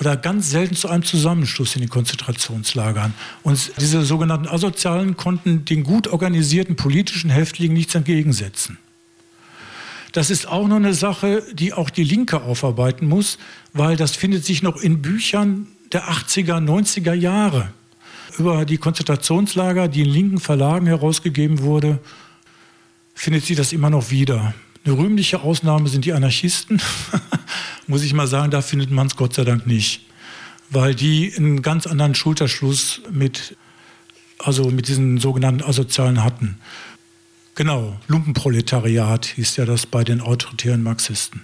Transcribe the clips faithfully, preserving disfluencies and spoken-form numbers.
oder ganz selten zu einem Zusammenschluss in den Konzentrationslagern. Und diese sogenannten Asozialen konnten den gut organisierten politischen Häftlingen nichts entgegensetzen. Das ist auch noch eine Sache, die auch die Linke aufarbeiten muss, weil das findet sich noch in Büchern der achtziger, neunziger Jahre über die Konzentrationslager, die in linken Verlagen herausgegeben wurde, findet sie das immer noch wieder. Eine rühmliche Ausnahme sind die Anarchisten, muss ich mal sagen, da findet man es Gott sei Dank nicht, weil die einen ganz anderen Schulterschluss mit, also mit diesen sogenannten Asozialen hatten. Genau, Lumpenproletariat hieß ja das bei den autoritären Marxisten.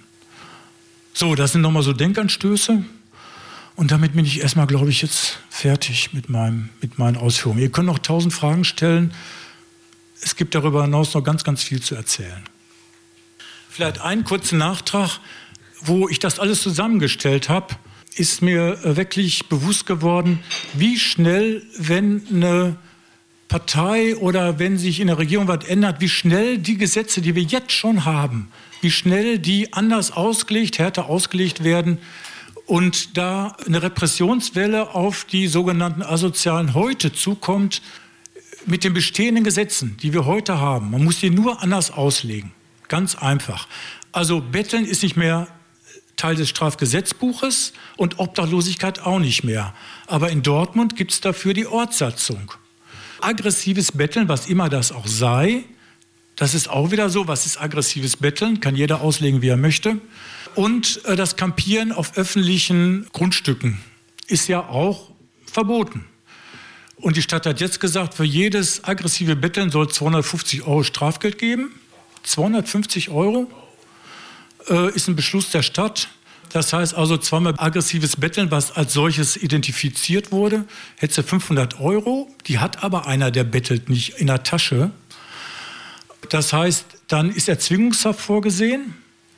So, das sind nochmal so Denkanstöße. Und damit bin ich erstmal, glaube ich, jetzt fertig mit, meinem, mit meinen Ausführungen. Ihr könnt noch tausend Fragen stellen. Es gibt darüber hinaus noch ganz, ganz viel zu erzählen. Vielleicht einen kurzen Nachtrag, wo ich das alles zusammengestellt habe, ist mir wirklich bewusst geworden, wie schnell, wenn eine Partei oder wenn sich in der Regierung was ändert, wie schnell die Gesetze, die wir jetzt schon haben, wie schnell die anders ausgelegt, härter ausgelegt werden und da eine Repressionswelle auf die sogenannten Asozialen heute zukommt mit den bestehenden Gesetzen, die wir heute haben. Man muss die nur anders auslegen. Ganz einfach. Also Betteln ist nicht mehr Teil des Strafgesetzbuches und Obdachlosigkeit auch nicht mehr. Aber in Dortmund gibt es dafür die Ortssatzung. Aggressives Betteln, was immer das auch sei, das ist auch wieder so, was ist aggressives Betteln, kann jeder auslegen, wie er möchte. Und äh, das Campieren auf öffentlichen Grundstücken ist ja auch verboten. Und die Stadt hat jetzt gesagt, für jedes aggressive Betteln soll es zweihundertfünfzig Euro Strafgeld geben. zweihundertfünfzig Euro äh, ist ein Beschluss der Stadt. Das heißt also zweimal aggressives Betteln, was als solches identifiziert wurde, hätte sie fünfhundert Euro. Die hat aber einer, der bettelt, nicht in der Tasche. Das heißt, dann ist Erzwingungshaft vorgesehen.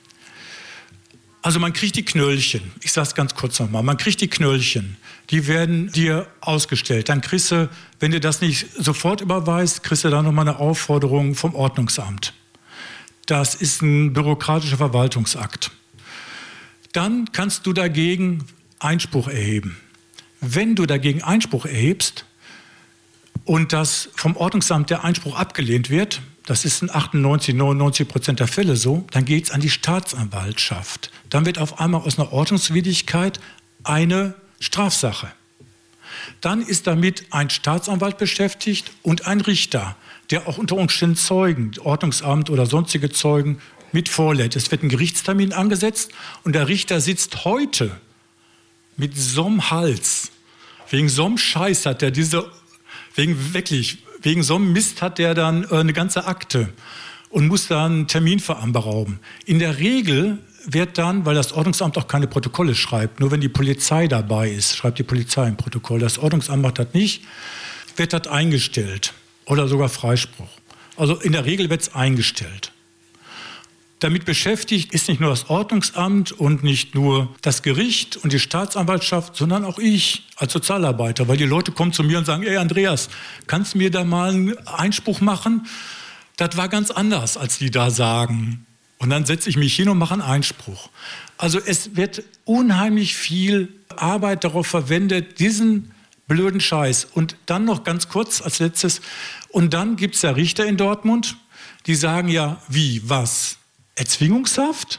Also man kriegt die Knöllchen. Ich sage es ganz kurz nochmal. Man kriegt die Knöllchen. Die werden dir ausgestellt. Dann kriegst du, wenn du das nicht sofort überweist, kriegst du dann nochmal eine Aufforderung vom Ordnungsamt. Das ist ein bürokratischer Verwaltungsakt. Dann kannst du dagegen Einspruch erheben. Wenn du dagegen Einspruch erhebst und das vom Ordnungsamt der Einspruch abgelehnt wird, das ist in achtundneunzig, neunundneunzig Prozent der Fälle so, dann geht es an die Staatsanwaltschaft. Dann wird auf einmal aus einer Ordnungswidrigkeit eine Strafsache. Dann ist damit ein Staatsanwalt beschäftigt und ein Richter, der auch unter Umständen Zeugen, Ordnungsamt oder sonstige Zeugen mit vorlädt. Es wird ein Gerichtstermin angesetzt und der Richter sitzt heute mit so einem Hals. Wegen so einem Scheiß hat er diese, wegen wirklich, wegen so einem Mist hat er dann äh, eine ganze Akte und muss dann einen Termin veranberauben. In der Regel wird dann, weil das Ordnungsamt auch keine Protokolle schreibt, nur wenn die Polizei dabei ist, schreibt die Polizei ein Protokoll. Das Ordnungsamt macht das nicht, wird das eingestellt oder sogar Freispruch. Also in der Regel wird es eingestellt. Damit beschäftigt ist nicht nur das Ordnungsamt und nicht nur das Gericht und die Staatsanwaltschaft, sondern auch ich als Sozialarbeiter. Weil die Leute kommen zu mir und sagen, ey Andreas, kannst du mir da mal einen Einspruch machen? Das war ganz anders, als die da sagen. Und dann setze ich mich hin und mache einen Einspruch. Also es wird unheimlich viel Arbeit darauf verwendet, diesen blöden Scheiß. Und dann noch ganz kurz als letztes, und dann gibt es ja Richter in Dortmund, die sagen ja, wie, was? Erzwingungshaft?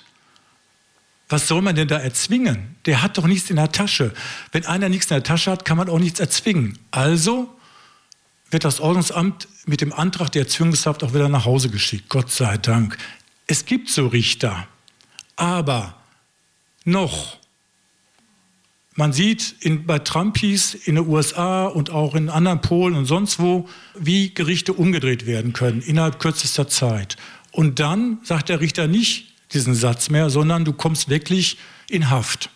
Was soll man denn da erzwingen? Der hat doch nichts in der Tasche. Wenn einer nichts in der Tasche hat, kann man auch nichts erzwingen. Also wird das Ordnungsamt mit dem Antrag der Erzwingungshaft auch wieder nach Hause geschickt. Gott sei Dank. Es gibt so Richter, aber noch. Man sieht in, bei Trumpis in den U S A und auch in anderen Polen und sonst wo, wie Gerichte umgedreht werden können innerhalb kürzester Zeit. Und dann sagt der Richter nicht diesen Satz mehr, sondern du kommst wirklich in Haft.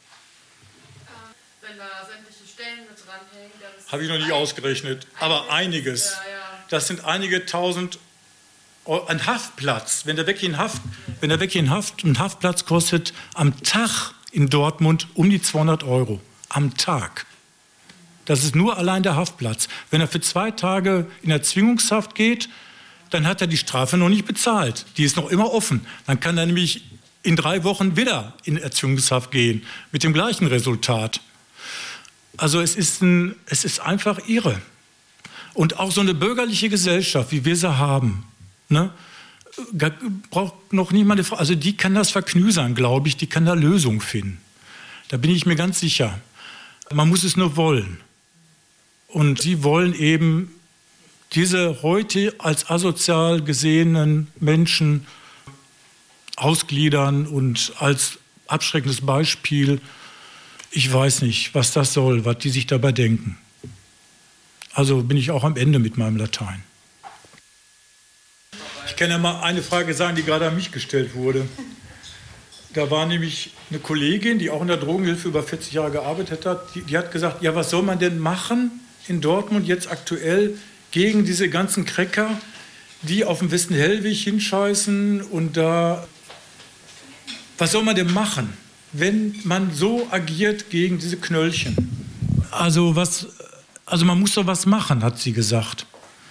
Wenn da sämtliche Stellen mit dranhängen, dann ist habe ich noch nicht ausgerechnet, aber einiges. Ja, ja. Das sind einige tausend Euro. Ein Haftplatz, wenn der wirklich in Haft, wenn der wirklich in Haft, ein Haftplatz kostet am Tag in Dortmund um die zweihundert Euro. Am Tag. Das ist nur allein der Haftplatz. Wenn er für zwei Tage in Erzwingungshaft geht, dann hat er die Strafe noch nicht bezahlt. Die ist noch immer offen. Dann kann er nämlich in drei Wochen wieder in Erziehungshaft gehen, mit dem gleichen Resultat. Also es ist, ein, es ist einfach irre. Und auch so eine bürgerliche Gesellschaft, wie wir sie haben, ne, braucht noch niemand, also die kann das verknüsern, glaube ich, die kann da Lösungen finden. Da bin ich mir ganz sicher. Man muss es nur wollen. Und sie wollen eben diese heute als asozial gesehenen Menschen ausgliedern und als abschreckendes Beispiel, ich weiß nicht, was das soll, was die sich dabei denken. Also bin ich auch am Ende mit meinem Latein. Ich kann ja mal eine Frage sagen, die gerade an mich gestellt wurde. Da war nämlich eine Kollegin, die auch in der Drogenhilfe über vierzig Jahre gearbeitet hat, die, die hat gesagt, ja, was soll man denn machen in Dortmund jetzt aktuell gegen diese ganzen Cracker, die auf dem Westen-Hellwig hinscheißen und da, was soll man denn machen, wenn man so agiert gegen diese Knöllchen? Also, was, also man muss doch was machen, hat sie gesagt.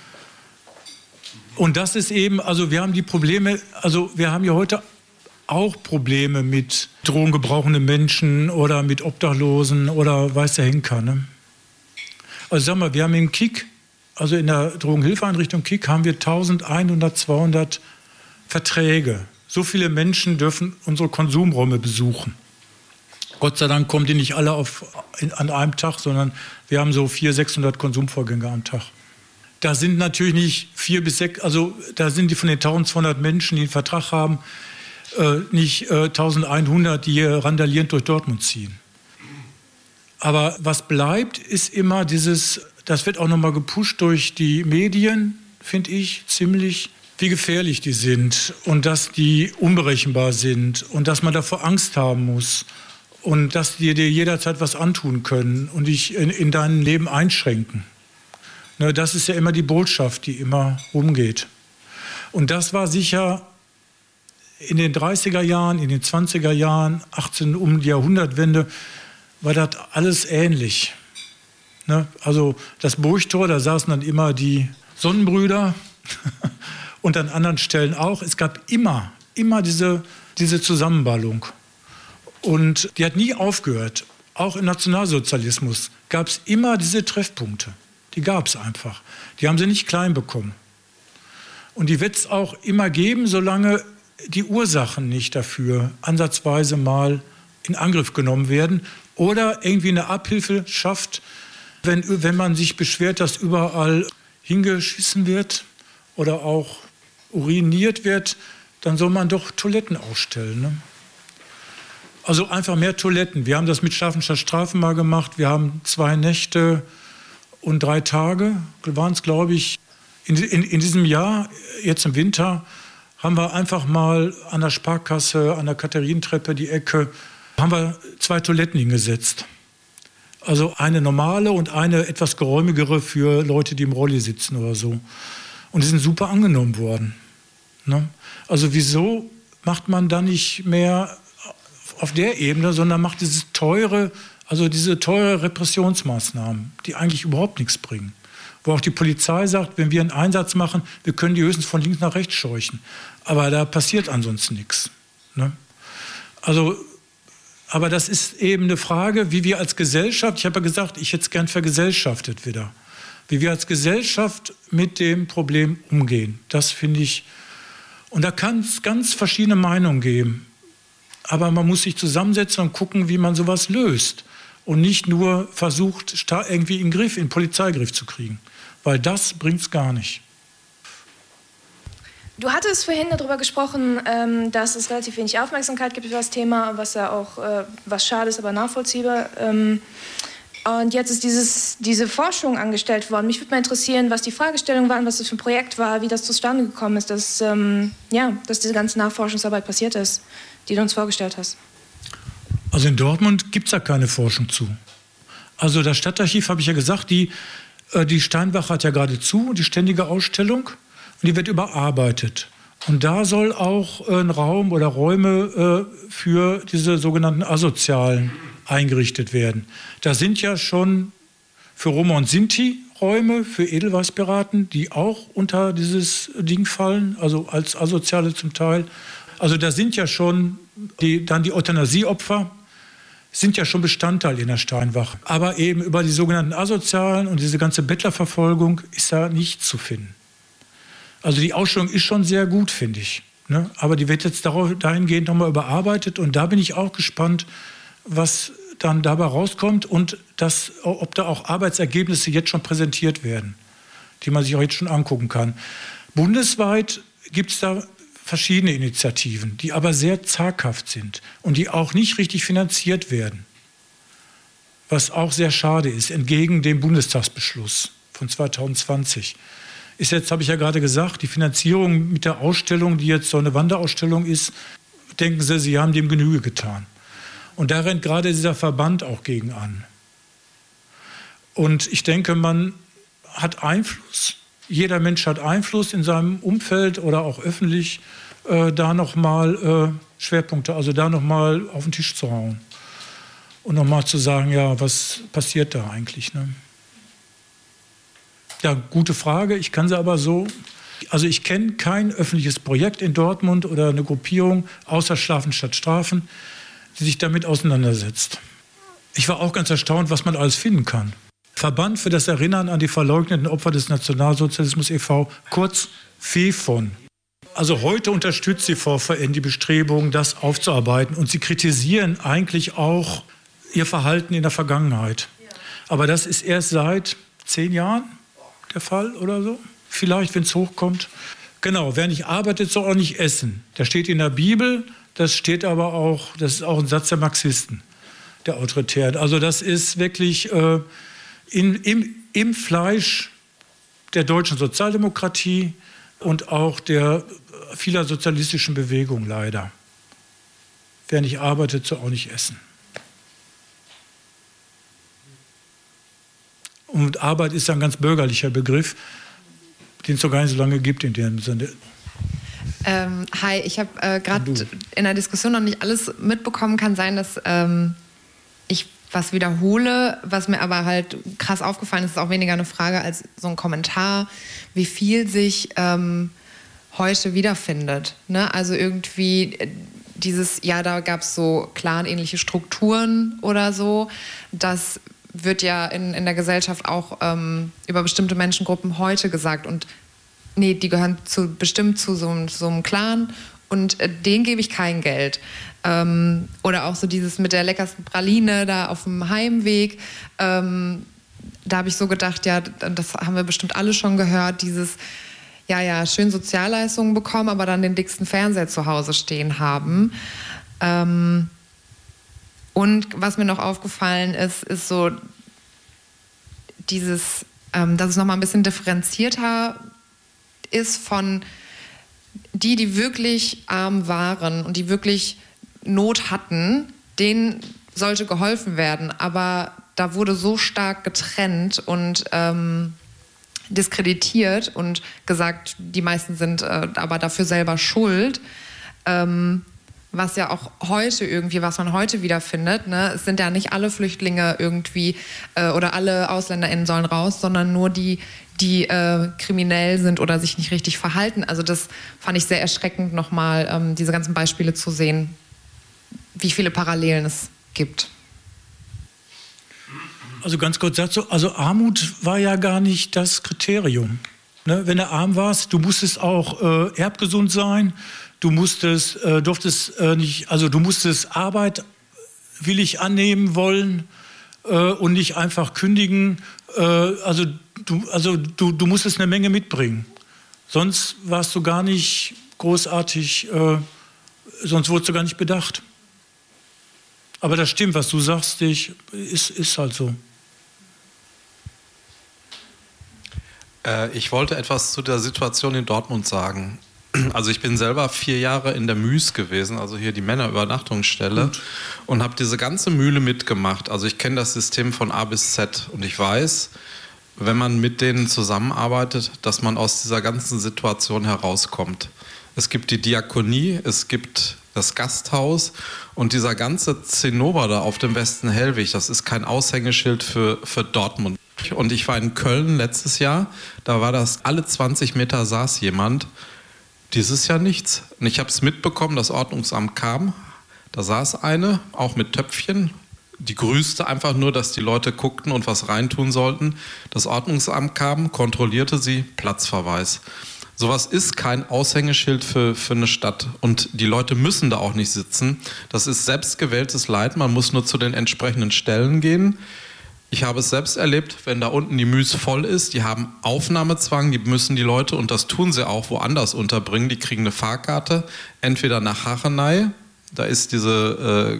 Und das ist eben, also wir haben die Probleme, also wir haben ja heute auch Probleme mit drogengebrauchenden Menschen oder mit Obdachlosen oder weiß der Henker. Ne? Also sag mal, wir haben im Kick, also in der Drogenhilfeeinrichtung Kick, haben wir eintausendeinhundert, zweihundert Verträge. So viele Menschen dürfen unsere Konsumräume besuchen. Gott sei Dank kommen die nicht alle auf, in, an einem Tag, sondern wir haben so vierhundert, sechshundert Konsumvorgänge am Tag. Da sind natürlich nicht vier bis sechs, also da sind die von den eintausendzweihundert Menschen, die einen Vertrag haben, äh, nicht äh, eintausendeinhundert, die hier randalierend durch Dortmund ziehen. Aber was bleibt, ist immer dieses, das wird auch nochmal gepusht durch die Medien, finde ich, ziemlich, wie gefährlich die sind und dass die unberechenbar sind und dass man davor Angst haben muss und dass die dir jederzeit was antun können und dich in, in deinem Leben einschränken. Ne, das ist ja immer die Botschaft, die immer rumgeht. Und das war sicher in den dreißiger Jahren, in den zwanziger Jahren, achtzehn um die Jahrhundertwende, war das alles ähnlich. Ne? Also das Burgtor, da saßen dann immer die Sonnenbrüder und an anderen Stellen auch. Es gab immer, immer diese, diese Zusammenballung. Und die hat nie aufgehört. Auch im Nationalsozialismus gab es immer diese Treffpunkte. Die gab es einfach. Die haben sie nicht klein bekommen. Und die wird es auch immer geben, solange die Ursachen nicht dafür ansatzweise mal in Angriff genommen werden oder irgendwie eine Abhilfe schafft, wenn, wenn man sich beschwert, dass überall hingeschissen wird oder auch uriniert wird, dann soll man doch Toiletten ausstellen. Ne? Also einfach mehr Toiletten. Wir haben das mit scharfen statt Strafen mal gemacht. Wir haben zwei Nächte und drei Tage, waren es, glaube ich, in, in, in diesem Jahr, jetzt im Winter, haben wir einfach mal an der Sparkasse, an der Katharinentreppe, die Ecke, haben wir zwei Toiletten hingesetzt. Also eine normale und eine etwas geräumigere für Leute, die im Rolli sitzen oder so. Und die sind super angenommen worden. Ne? Also wieso macht man da nicht mehr auf der Ebene, sondern macht dieses teure, also diese teure Repressionsmaßnahmen, die eigentlich überhaupt nichts bringen. Wo auch die Polizei sagt, wenn wir einen Einsatz machen, wir können die höchstens von links nach rechts scheuchen. Aber da passiert ansonsten nichts. Ne? Also, aber das ist eben eine Frage, wie wir als Gesellschaft, ich habe ja gesagt, ich hätte es gern vergesellschaftet wieder, wie wir als Gesellschaft mit dem Problem umgehen. Das finde ich, und da kann es ganz verschiedene Meinungen geben. Aber man muss sich zusammensetzen und gucken, wie man sowas löst. Und nicht nur versucht, irgendwie in den Griff, in den Polizeigriff zu kriegen. Weil das bringt es gar nicht. Du hattest vorhin darüber gesprochen, ähm, dass es relativ wenig Aufmerksamkeit gibt für das Thema, was ja auch äh, was schade ist, aber nachvollziehbar. Ähm, und jetzt ist dieses, diese Forschung angestellt worden. Mich würde mal interessieren, was die Fragestellungen waren, was das für ein Projekt war, wie das zustande gekommen ist, dass, ähm, ja, dass diese ganze Nachforschungsarbeit passiert ist, die du uns vorgestellt hast. Also in Dortmund gibt es da keine Forschung zu. Also das Stadtarchiv, habe ich ja gesagt, die, äh, die Steinbach hat ja gerade zu, die ständige Ausstellung. Und die wird überarbeitet. Und da soll auch äh, ein Raum oder Räume äh, für diese sogenannten Asozialen eingerichtet werden. Da sind ja schon für Roma und Sinti Räume, für Edelweißpiraten, die auch unter dieses Ding fallen, also als Asoziale zum Teil. Also da sind ja schon die, dann die Euthanasieopfer, sind ja schon Bestandteil in der Steinwache. Aber eben über die sogenannten Asozialen und diese ganze Bettlerverfolgung ist da nichts zu finden. Also die Ausstellung ist schon sehr gut, finde ich. Ne? Aber die wird jetzt darauf, dahingehend nochmal überarbeitet. Und da bin ich auch gespannt, was dann dabei rauskommt und dass, ob da auch Arbeitsergebnisse jetzt schon präsentiert werden, die man sich auch jetzt schon angucken kann. Bundesweit gibt es da verschiedene Initiativen, die aber sehr zaghaft sind und die auch nicht richtig finanziert werden. Was auch sehr schade ist, entgegen dem Bundestagsbeschluss von zweitausendzwanzig. Ist jetzt, habe ich ja gerade gesagt, die Finanzierung mit der Ausstellung, die jetzt so eine Wanderausstellung ist, denken Sie, Sie haben dem Genüge getan. Und da rennt gerade dieser Verband auch gegen an. Und ich denke, man hat Einfluss. Jeder Mensch hat Einfluss in seinem Umfeld oder auch öffentlich, äh, da nochmal äh, Schwerpunkte, also da nochmal auf den Tisch zu hauen. Und nochmal zu sagen, ja, was passiert da eigentlich? Ne? Ja, gute Frage. Ich kann sie aber so, also ich kenne kein öffentliches Projekt in Dortmund oder eine Gruppierung, außer Schlafen statt Strafen, die sich damit auseinandersetzt. Ich war auch ganz erstaunt, was man alles finden kann. Verband für das Erinnern an die verleugneten Opfer des Nationalsozialismus e V, kurz FEVON. Also heute unterstützt die V V N die Bestrebungen, das aufzuarbeiten. Und sie kritisieren eigentlich auch ihr Verhalten in der Vergangenheit. Aber das ist erst seit zehn Jahren der Fall oder so. Vielleicht, wenn es hochkommt. Genau, wer nicht arbeitet, soll auch nicht essen. Das steht in der Bibel, das steht aber auch, das ist auch ein Satz der Marxisten, der Autoritären. Also das ist wirklich äh, in, im, im Fleisch der deutschen Sozialdemokratie und auch der vieler sozialistischen Bewegungen leider. Wer nicht arbeitet, soll auch nicht essen. Und Arbeit ist ein ganz bürgerlicher Begriff, den es noch gar nicht so lange gibt in dem Sinne. Ähm, hi, ich habe äh, gerade in der Diskussion noch nicht alles mitbekommen. Kann sein, dass ähm, ich was wiederhole, was mir aber halt krass aufgefallen ist, ist auch weniger eine Frage als so ein Kommentar, wie viel sich ähm, heute wiederfindet. Ne? Also irgendwie dieses, ja, da gab es so clanähnliche Strukturen oder so, das wird ja in, in der Gesellschaft auch ähm, über bestimmte Menschengruppen heute gesagt und nee, die gehören zu, bestimmt zu so, so einem Clan und äh, denen gebe ich kein Geld. Ähm, oder auch so dieses mit der leckersten Praline da auf dem Heimweg. Ähm, da habe ich so gedacht, ja, das haben wir bestimmt alle schon gehört, dieses, ja, ja, schön Sozialleistungen bekommen, aber dann den dicksten Fernseher zu Hause stehen haben. Ähm, und was mir noch aufgefallen ist, ist so dieses, ähm, dass es nochmal ein bisschen differenzierter ist von die, die wirklich arm waren und die wirklich Not hatten, denen sollte geholfen werden. Aber da wurde so stark getrennt und ähm, diskreditiert und gesagt, die meisten sind äh, aber dafür selber schuld. Ähm, was ja auch heute irgendwie, was man heute wiederfindet, ne? Es sind ja nicht alle Flüchtlinge irgendwie äh, oder alle AusländerInnen sollen raus, sondern nur die, die äh, kriminell sind oder sich nicht richtig verhalten. Also das fand ich sehr erschreckend, nochmal ähm, diese ganzen Beispiele zu sehen, wie viele Parallelen es gibt. Also ganz kurz dazu, also Armut war ja gar nicht das Kriterium. Ne? Wenn du arm warst, du musstest auch äh, erbgesund sein, du musstest, äh, durftest äh, nicht, also du musstest Arbeit willig annehmen wollen äh, und nicht einfach kündigen. Äh, also du, also du, du musstest eine Menge mitbringen. Sonst warst du gar nicht großartig, äh, sonst wurdest du gar nicht bedacht. Aber das stimmt, was du sagst, ich, ist, ist halt so. Äh, ich wollte etwas zu der Situation in Dortmund sagen. Also ich bin selber vier Jahre in der Müs gewesen, also hier die Männerübernachtungsstelle, Gut. und habe diese ganze Mühle mitgemacht. Also ich kenne das System von A bis Z und ich weiß, wenn man mit denen zusammenarbeitet, dass man aus dieser ganzen Situation herauskommt. Es gibt die Diakonie, es gibt das Gasthaus und dieser ganze Zinnober da auf dem Westen Hellwig, das ist kein Aushängeschild für, für Dortmund. Und ich war in Köln letztes Jahr, da war das, alle zwanzig Meter saß jemand, Dieses Jahr nichts. Und ich habe es mitbekommen, das Ordnungsamt kam, da saß eine, auch mit Töpfchen, die grüßte einfach nur, dass die Leute guckten und was reintun sollten. Das Ordnungsamt kam, kontrollierte sie, Platzverweis. Sowas ist kein Aushängeschild für, für eine Stadt und die Leute müssen da auch nicht sitzen. Das ist selbstgewähltes Leid, man muss nur zu den entsprechenden Stellen gehen. Ich habe es selbst erlebt, wenn da unten die Müs voll ist, die haben Aufnahmezwang, die müssen die Leute, und das tun sie auch, woanders unterbringen. Die kriegen eine Fahrkarte, entweder nach Hachenay, da ist diese äh,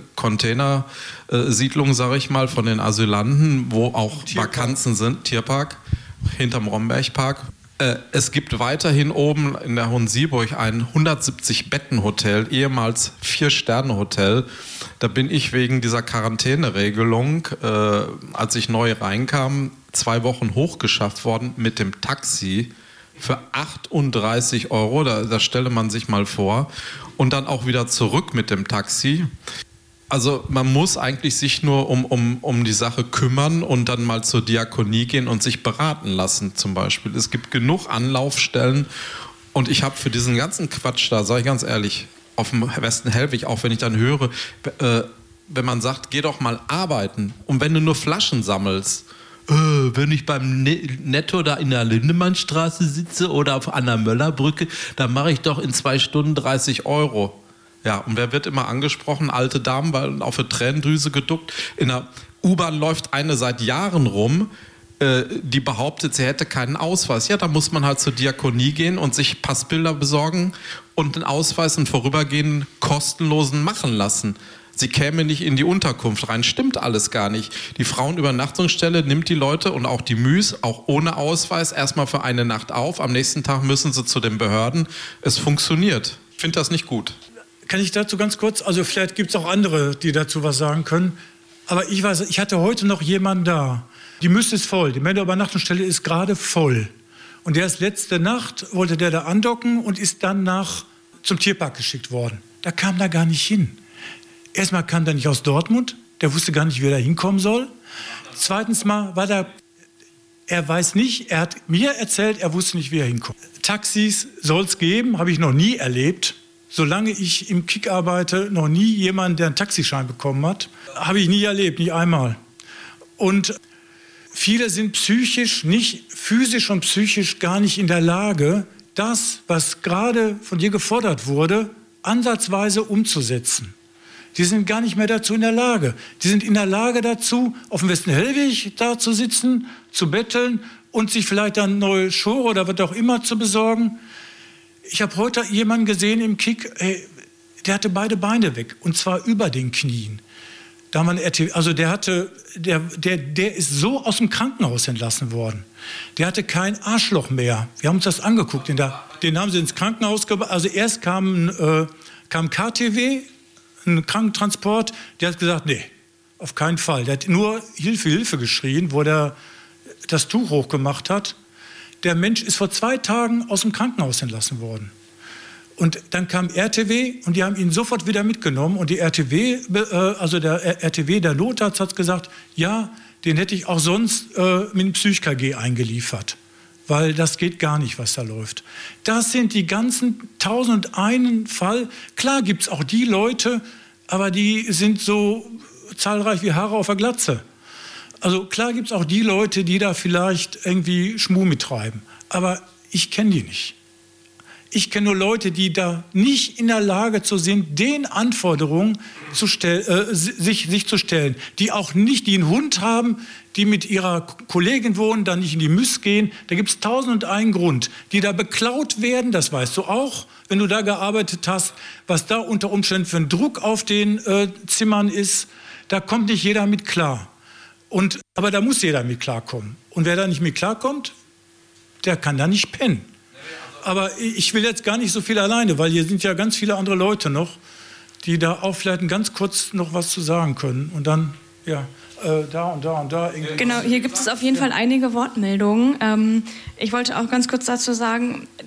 Containersiedlung, sage ich mal, von den Asylanten, wo auch Tierpark. Vakanzen sind, Tierpark, hinterm Rombergpark. Äh, es gibt weiterhin oben in der Hohensieburg ein hundertsiebzig-Betten-Hotel, ehemals Vier-Sterne-Hotel. Da bin ich wegen dieser Quarantäneregelung, äh, als ich neu reinkam, zwei Wochen hochgeschafft worden mit dem Taxi für achtunddreißig Euro, da, da stelle man sich mal vor, und dann auch wieder zurück mit dem Taxi. Also man muss eigentlich sich nur um, um, um die Sache kümmern und dann mal zur Diakonie gehen und sich beraten lassen zum Beispiel. Es gibt genug Anlaufstellen und ich habe für diesen ganzen Quatsch da, sage ich ganz ehrlich, auf dem Westen Hellwig, auch wenn ich dann höre, äh, wenn man sagt, geh doch mal arbeiten, und wenn du nur Flaschen sammelst, äh, wenn ich beim Netto da in der Lindemannstraße sitze oder auf Anna Möllerbrücke, dann mache ich doch in zwei Stunden dreißig Euro. Ja, und wer wird immer angesprochen? Alte Damen, weil auf der Tränendrüse geduckt. In der U-Bahn läuft eine seit Jahren rum, äh, die behauptet, sie hätte keinen Ausweis. Ja, da muss man halt zur Diakonie gehen und sich Passbilder besorgen und einen Ausweis, einen vorübergehenden kostenlosen machen lassen. Sie käme nicht in die Unterkunft rein. Stimmt alles gar nicht. Die Frauenübernachtungsstelle nimmt die Leute und auch die Müs, auch ohne Ausweis, erstmal für eine Nacht auf. Am nächsten Tag müssen sie zu den Behörden. Es funktioniert. Ich finde das nicht gut. Kann ich dazu ganz kurz, also vielleicht gibt es auch andere, die dazu was sagen können. Aber ich weiß, ich hatte heute noch jemanden da. Die Müs ist voll. Die Männerübernachtungsstelle ist gerade voll. Und der ist letzte Nacht, wollte der da andocken und ist dann nach, zum Tierpark geschickt worden. Da kam da gar nicht hin. Erstmal kam der nicht aus Dortmund, der wusste gar nicht, wie er da hinkommen soll. Zweitens mal war da, er weiß nicht, er hat mir erzählt, er wusste nicht, wie er hinkommt. Taxis soll es geben, habe ich noch nie erlebt. Solange ich im Kick arbeite, noch nie jemanden, der einen Taxischein bekommen hat. Habe ich nie erlebt, nie einmal. Und viele sind psychisch, nicht physisch und psychisch gar nicht in der Lage, das, was gerade von dir gefordert wurde, ansatzweise umzusetzen. Die sind gar nicht mehr dazu in der Lage. Die sind in der Lage dazu, auf dem Westen Hellwig da zu sitzen, zu betteln und sich vielleicht dann neue Schuhe oder was auch immer zu besorgen. Ich habe heute jemanden gesehen im Kick, ey, der hatte beide Beine weg, und zwar über den Knien. Da man, also der, hatte, der, der, der ist so aus dem Krankenhaus entlassen worden. Der hatte kein Arschloch mehr. Wir haben uns das angeguckt. Den, da, den haben sie ins Krankenhaus gebracht. Also erst kam, äh, kam K T W, ein Krankentransport, der hat gesagt, nee, auf keinen Fall. Der hat nur Hilfe, Hilfe geschrien, wo der das Tuch hochgemacht hat. Der Mensch ist vor zwei Tagen aus dem Krankenhaus entlassen worden. Und dann kam R T W und die haben ihn sofort wieder mitgenommen. Und die R T W, äh, also der R T W, der Notarzt, hat gesagt, ja, den hätte ich auch sonst äh, mit dem Psych-K G eingeliefert. Weil das geht gar nicht, was da läuft. Das sind die ganzen tausend und einen Fall. Klar gibt es auch die Leute, aber die sind so zahlreich wie Haare auf der Glatze. Also klar gibt es auch die Leute, die da vielleicht irgendwie Schmuh mittreiben. Aber ich kenne die nicht. Ich kenne nur Leute, die da nicht in der Lage zu sind, den Anforderungen zu stell, äh, sich, sich zu stellen. Die auch nicht, die einen Hund haben, die mit ihrer Kollegin wohnen, dann nicht in die Müs gehen. Da gibt es tausend und einen Grund. Die da beklaut werden, das weißt du auch, wenn du da gearbeitet hast, was da unter Umständen für ein Druck auf den äh, Zimmern ist. Da kommt nicht jeder mit klar. Und, aber da muss jeder mit klarkommen. Und wer da nicht mit klarkommt, der kann da nicht pennen. Aber ich will jetzt gar nicht so viel alleine, weil hier sind ja ganz viele andere Leute noch, die da auch vielleicht ganz kurz noch was zu sagen können. Und dann, ja, äh, da und da und da. Genau, hier gibt es auf jeden Fall einige Wortmeldungen. Ähm, ich wollte auch ganz kurz dazu sagen,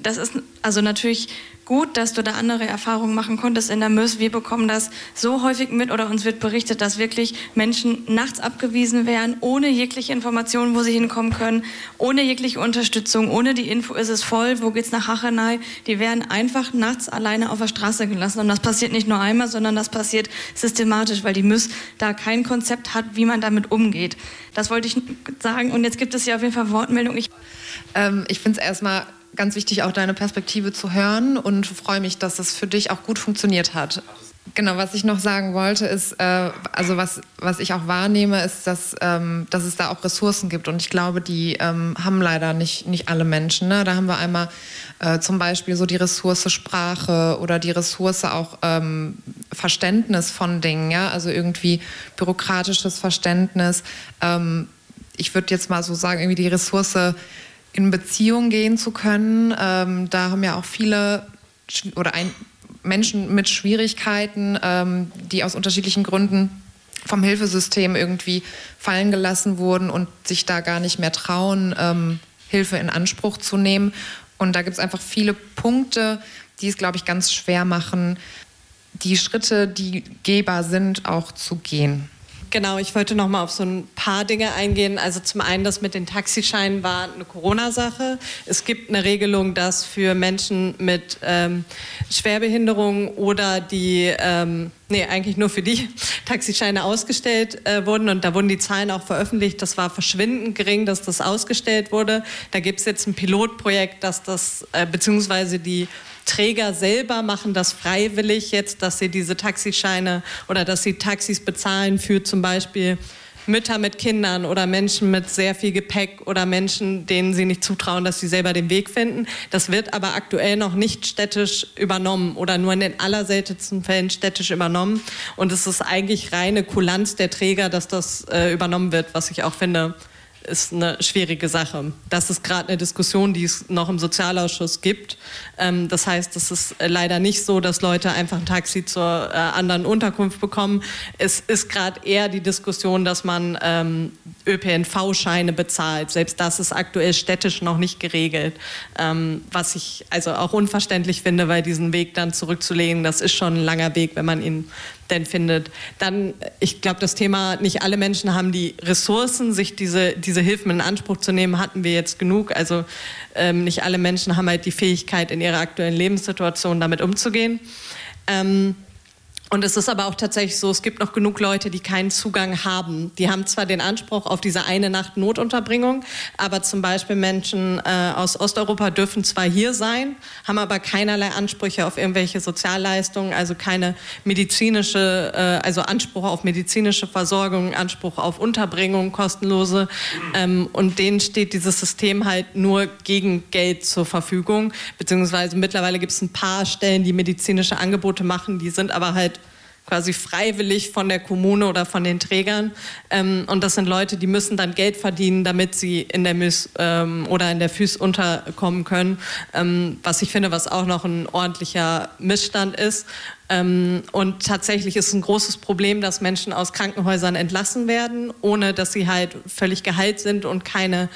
das ist also natürlich gut, dass du da andere Erfahrungen machen konntest in der M Ö S. Wir bekommen das so häufig mit oder uns wird berichtet, dass wirklich Menschen nachts abgewiesen werden, ohne jegliche Informationen, wo sie hinkommen können, ohne jegliche Unterstützung, ohne die Info, ist es voll, wo geht's nach Hachenay. Die werden einfach nachts alleine auf der Straße gelassen und das passiert nicht nur einmal, sondern das passiert systematisch, weil die M Ö S da kein Konzept hat, wie man damit umgeht. Das wollte ich sagen und jetzt gibt es ja auf jeden Fall Wortmeldung. Ich, ähm, ich finde es erstmal ganz wichtig, auch deine Perspektive zu hören und freue mich, dass es für dich auch gut funktioniert hat. Genau, was ich noch sagen wollte, ist, äh, also was, was ich auch wahrnehme, ist, dass, ähm, dass es da auch Ressourcen gibt und ich glaube, die ähm, haben leider nicht, nicht alle Menschen. Ne? Da haben wir einmal äh, zum Beispiel so die Ressource Sprache oder die Ressource auch ähm, Verständnis von Dingen, ja? Also irgendwie bürokratisches Verständnis. Ähm, ich würde jetzt mal so sagen, irgendwie die Ressource in Beziehung gehen zu können. Ähm, da haben ja auch viele oder ein, Menschen mit Schwierigkeiten, ähm, die aus unterschiedlichen Gründen vom Hilfesystem irgendwie fallen gelassen wurden und sich da gar nicht mehr trauen, ähm, Hilfe in Anspruch zu nehmen. Und da gibt es einfach viele Punkte, die es, glaube ich, ganz schwer machen, die Schritte, die gehbar sind, auch zu gehen. Genau, ich wollte noch mal auf so ein paar Dinge eingehen. Also zum einen, das mit den Taxischeinen war eine Corona-Sache. Es gibt eine Regelung, dass für Menschen mit ähm, Schwerbehinderung oder die, ähm, nee, eigentlich nur für die Taxischeine ausgestellt äh, wurden. Und da wurden die Zahlen auch veröffentlicht. Das war verschwindend gering, dass das ausgestellt wurde. Da gibt es jetzt ein Pilotprojekt, dass das, äh, beziehungsweise die Träger selber machen das freiwillig jetzt, dass sie diese Taxischeine oder dass sie Taxis bezahlen für zum Beispiel Mütter mit Kindern oder Menschen mit sehr viel Gepäck oder Menschen, denen sie nicht zutrauen, dass sie selber den Weg finden. Das wird aber aktuell noch nicht städtisch übernommen oder nur in den allerseltensten Fällen städtisch übernommen. Und es ist eigentlich reine Kulanz der Träger, dass das äh, übernommen wird, was ich auch finde, ist eine schwierige Sache. Das ist gerade eine Diskussion, die es noch im Sozialausschuss gibt. Ähm, das heißt, es ist leider nicht so, dass Leute einfach ein Taxi zur äh, anderen Unterkunft bekommen. Es ist gerade eher die Diskussion, dass man ähm, Ö P N V-Scheine bezahlt. Selbst das ist aktuell städtisch noch nicht geregelt. Ähm, was ich also auch unverständlich finde, weil diesen Weg dann zurückzulegen, das ist schon ein langer Weg, wenn man ihn denn findet. Dann, ich glaube, das Thema, nicht alle Menschen haben die Ressourcen, sich diese, diese Hilfen in Anspruch zu nehmen, hatten wir jetzt genug. Also ähm, nicht alle Menschen haben halt die Fähigkeit, in ihrer aktuellen Lebenssituation damit umzugehen. Ähm, Und es ist aber auch tatsächlich so, es gibt noch genug Leute, die keinen Zugang haben. Die haben zwar den Anspruch auf diese eine Nacht Notunterbringung, aber zum Beispiel Menschen äh, aus Osteuropa dürfen zwar hier sein, haben aber keinerlei Ansprüche auf irgendwelche Sozialleistungen, also keine medizinische, äh, also Anspruch auf medizinische Versorgung, Anspruch auf Unterbringung, kostenlose. Ähm, und denen steht dieses System halt nur gegen Geld zur Verfügung. Beziehungsweise mittlerweile gibt es ein paar Stellen, die medizinische Angebote machen, die sind aber halt quasi freiwillig von der Kommune oder von den Trägern. Ähm, und das sind Leute, die müssen dann Geld verdienen, damit sie in der M Ü S ähm, oder in der F Ü S unterkommen können. Ähm, was ich finde, was auch noch ein ordentlicher Missstand ist. Ähm, und tatsächlich ist es ein großes Problem, dass Menschen aus Krankenhäusern entlassen werden, ohne dass sie halt völlig geheilt sind und keine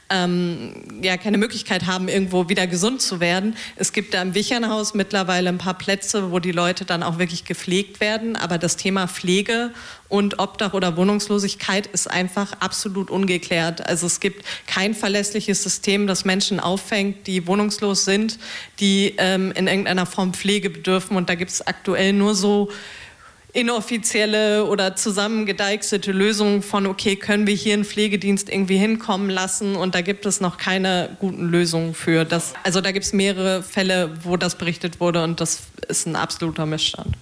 Ähm, ja, keine Möglichkeit haben, irgendwo wieder gesund zu werden. Es gibt da im Wichernhaus mittlerweile ein paar Plätze, wo die Leute dann auch wirklich gepflegt werden. Aber das Thema Pflege und Obdach oder Wohnungslosigkeit ist einfach absolut ungeklärt. Also es gibt kein verlässliches System, das Menschen auffängt, die wohnungslos sind, die ähm, in irgendeiner Form Pflege bedürfen. Und da gibt es aktuell nur so inoffizielle oder zusammengedeichselte Lösungen von, okay, können wir hier einen Pflegedienst irgendwie hinkommen lassen, und da gibt es noch keine guten Lösungen für das. Also da gibt es mehrere Fälle, wo das berichtet wurde, und das ist ein absoluter Missstand.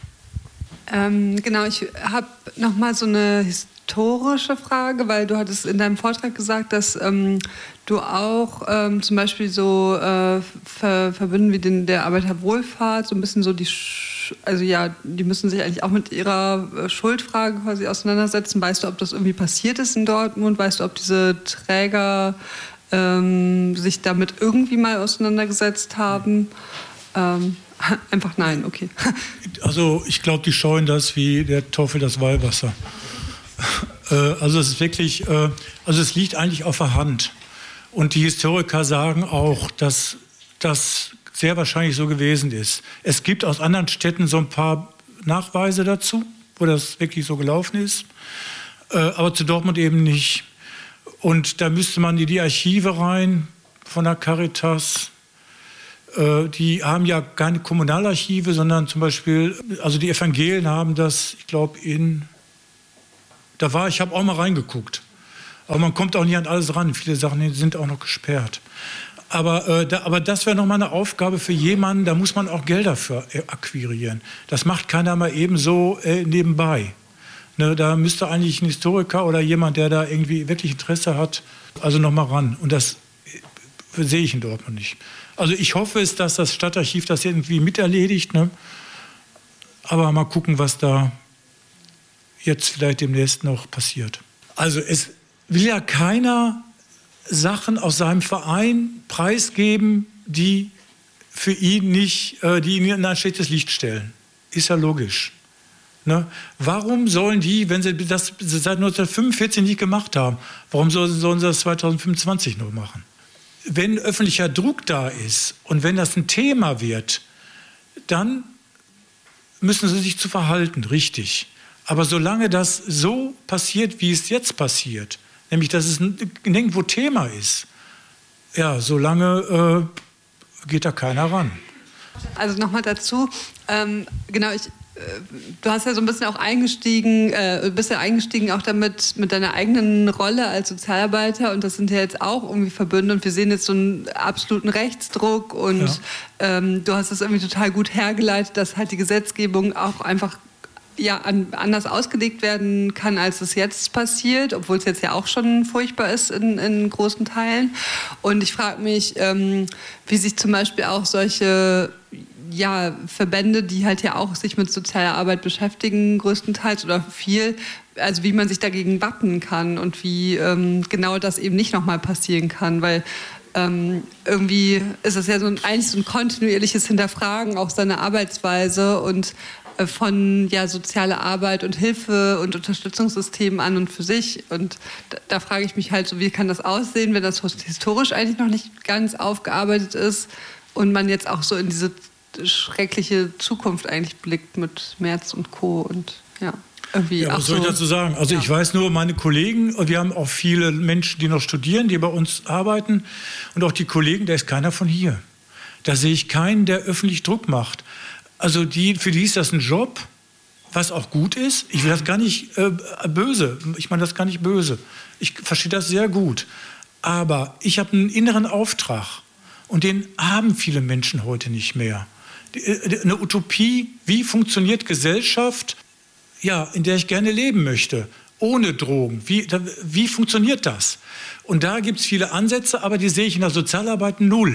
Ähm, genau, ich habe nochmal so eine historische Frage, weil du hattest in deinem Vortrag gesagt, dass ähm, du auch ähm, zum Beispiel so äh, ver verbinden wie den, der Arbeiterwohlfahrt, so ein bisschen so die, Sch also ja, die müssen sich eigentlich auch mit ihrer äh, Schuldfrage quasi auseinandersetzen. Weißt du, ob das irgendwie passiert ist in Dortmund? Weißt du, ob diese Träger ähm, sich damit irgendwie mal auseinandergesetzt haben? Ähm, einfach nein, okay. Also ich glaube, die scheuen das wie der Teufel das Weihwasser. Also es ist wirklich, also es liegt eigentlich auf der Hand. Und die Historiker sagen auch, dass das sehr wahrscheinlich so gewesen ist. Es gibt aus anderen Städten so ein paar Nachweise dazu, wo das wirklich so gelaufen ist, äh, aber zu Dortmund eben nicht. Und da müsste man in die Archive rein von der Caritas. Äh, die haben ja keine Kommunalarchive, sondern zum Beispiel, also die Evangelien haben das, ich glaube, in, da war ich, habe auch mal reingeguckt. Aber man kommt auch nicht an alles ran. Viele Sachen sind auch noch gesperrt. Aber, äh, da, aber das wäre nochmal eine Aufgabe für jemanden, da muss man auch Gelder für akquirieren. Das macht keiner mal eben so äh, nebenbei. Ne, da müsste eigentlich ein Historiker oder jemand, der da irgendwie wirklich Interesse hat, also nochmal ran. Und das äh, sehe ich in Dortmund nicht. Also ich hoffe es, dass das Stadtarchiv das irgendwie miterledigt. Ne? Aber mal gucken, was da jetzt vielleicht demnächst noch passiert. Also es will ja keiner Sachen aus seinem Verein preisgeben, die für ihn nicht, äh, die ihn in ein schlechtes Licht stellen. Ist ja logisch. Ne? Warum sollen die, wenn sie das seit neunzehnhundertfünfundvierzig nicht gemacht haben, warum sollen, sollen sie das zweitausendfünfundzwanzig noch machen? Wenn öffentlicher Druck da ist und wenn das ein Thema wird, dann müssen sie sich zu verhalten, richtig. Aber solange das so passiert, wie es jetzt passiert, nämlich dass es nirgendwo Thema ist, ja, solange äh, geht da keiner ran. Also nochmal dazu, ähm, genau, ich, äh, du hast ja so ein bisschen auch eingestiegen, äh, bist ja eingestiegen auch damit mit deiner eigenen Rolle als Sozialarbeiter und das sind ja jetzt auch irgendwie Verbünde und wir sehen jetzt so einen absoluten Rechtsdruck und ja. ähm, du hast es irgendwie total gut hergeleitet, dass halt die Gesetzgebung auch einfach ja, an, anders ausgelegt werden kann, als es jetzt passiert, obwohl es jetzt ja auch schon furchtbar ist in, in großen Teilen. Und ich frage mich, ähm, wie sich zum Beispiel auch solche ja, Verbände, die halt ja auch sich mit sozialer Arbeit beschäftigen, größtenteils oder viel, also wie man sich dagegen wappnen kann und wie ähm, genau das eben nicht nochmal passieren kann, weil Ähm, irgendwie ist es ja so ein, eigentlich so ein kontinuierliches Hinterfragen auch seiner Arbeitsweise und äh, von ja, sozialer Arbeit und Hilfe und Unterstützungssystemen an und für sich. Und da, da frage ich mich halt so, wie kann das aussehen, wenn das historisch eigentlich noch nicht ganz aufgearbeitet ist und man jetzt auch so in diese schreckliche Zukunft eigentlich blickt mit Merz und Co. und ja. Ja, was soll ich dazu sagen? Also ja. Ich weiß nur, meine Kollegen, wir haben auch viele Menschen, die noch studieren, die bei uns arbeiten und auch die Kollegen, da ist keiner von hier. Da sehe ich keinen, der öffentlich Druck macht. Also die, für die ist das ein Job, was auch gut ist. Ich will das gar nicht äh, böse, ich meine das gar nicht böse. Ich verstehe das sehr gut. Aber ich habe einen inneren Auftrag und den haben viele Menschen heute nicht mehr. Eine Utopie, wie funktioniert Gesellschaft, ja, in der ich gerne leben möchte, ohne Drogen. Wie, da, wie funktioniert das? Und da gibt es viele Ansätze, aber die sehe ich in der Sozialarbeit null.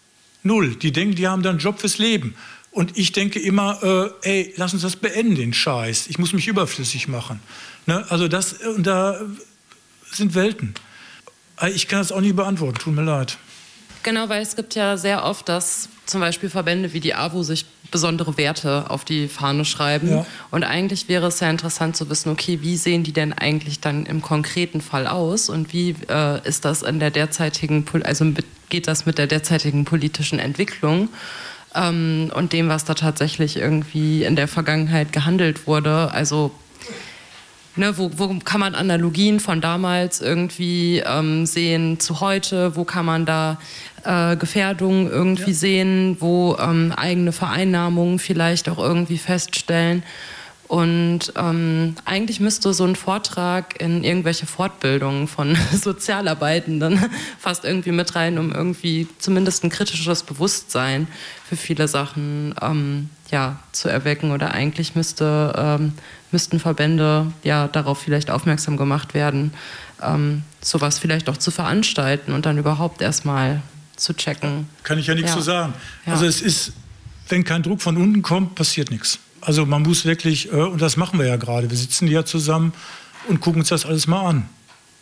Null. Die denken, die haben da einen Job fürs Leben. Und ich denke immer, äh, ey, lass uns das beenden, den Scheiß. Ich muss mich überflüssig machen. Ne? Also das, und da sind Welten. Ich kann das auch nicht beantworten, tut mir leid. Genau, weil es gibt ja sehr oft, dass zum Beispiel Verbände wie die A W O sich besondere Werte auf die Fahne schreiben. Ja. Und eigentlich wäre es ja interessant zu wissen, okay, wie sehen die denn eigentlich dann im konkreten Fall aus und wie äh, ist das in der derzeitigen, also mit, geht das mit der derzeitigen politischen Entwicklung ähm, und dem, was da tatsächlich irgendwie in der Vergangenheit gehandelt wurde. Also Ne, wo, wo kann man Analogien von damals irgendwie ähm, sehen zu heute? Wo kann man da äh, Gefährdungen irgendwie ja. sehen? Wo ähm, eigene Vereinnahmungen vielleicht auch irgendwie feststellen? Und ähm, eigentlich müsste so ein Vortrag in irgendwelche Fortbildungen von Sozialarbeitenden fast irgendwie mit rein, um irgendwie zumindest ein kritisches Bewusstsein für viele Sachen ähm, ja, zu erwecken. Oder eigentlich müsste, ähm, müssten Verbände ja darauf vielleicht aufmerksam gemacht werden, ähm, sowas vielleicht auch zu veranstalten und dann überhaupt erstmal zu checken. Kann ich ja nichts ja. zu sagen. Ja. Also es ist, wenn kein Druck von unten kommt, passiert nichts. Also man muss wirklich, und das machen wir ja gerade, wir sitzen ja zusammen und gucken uns das alles mal an.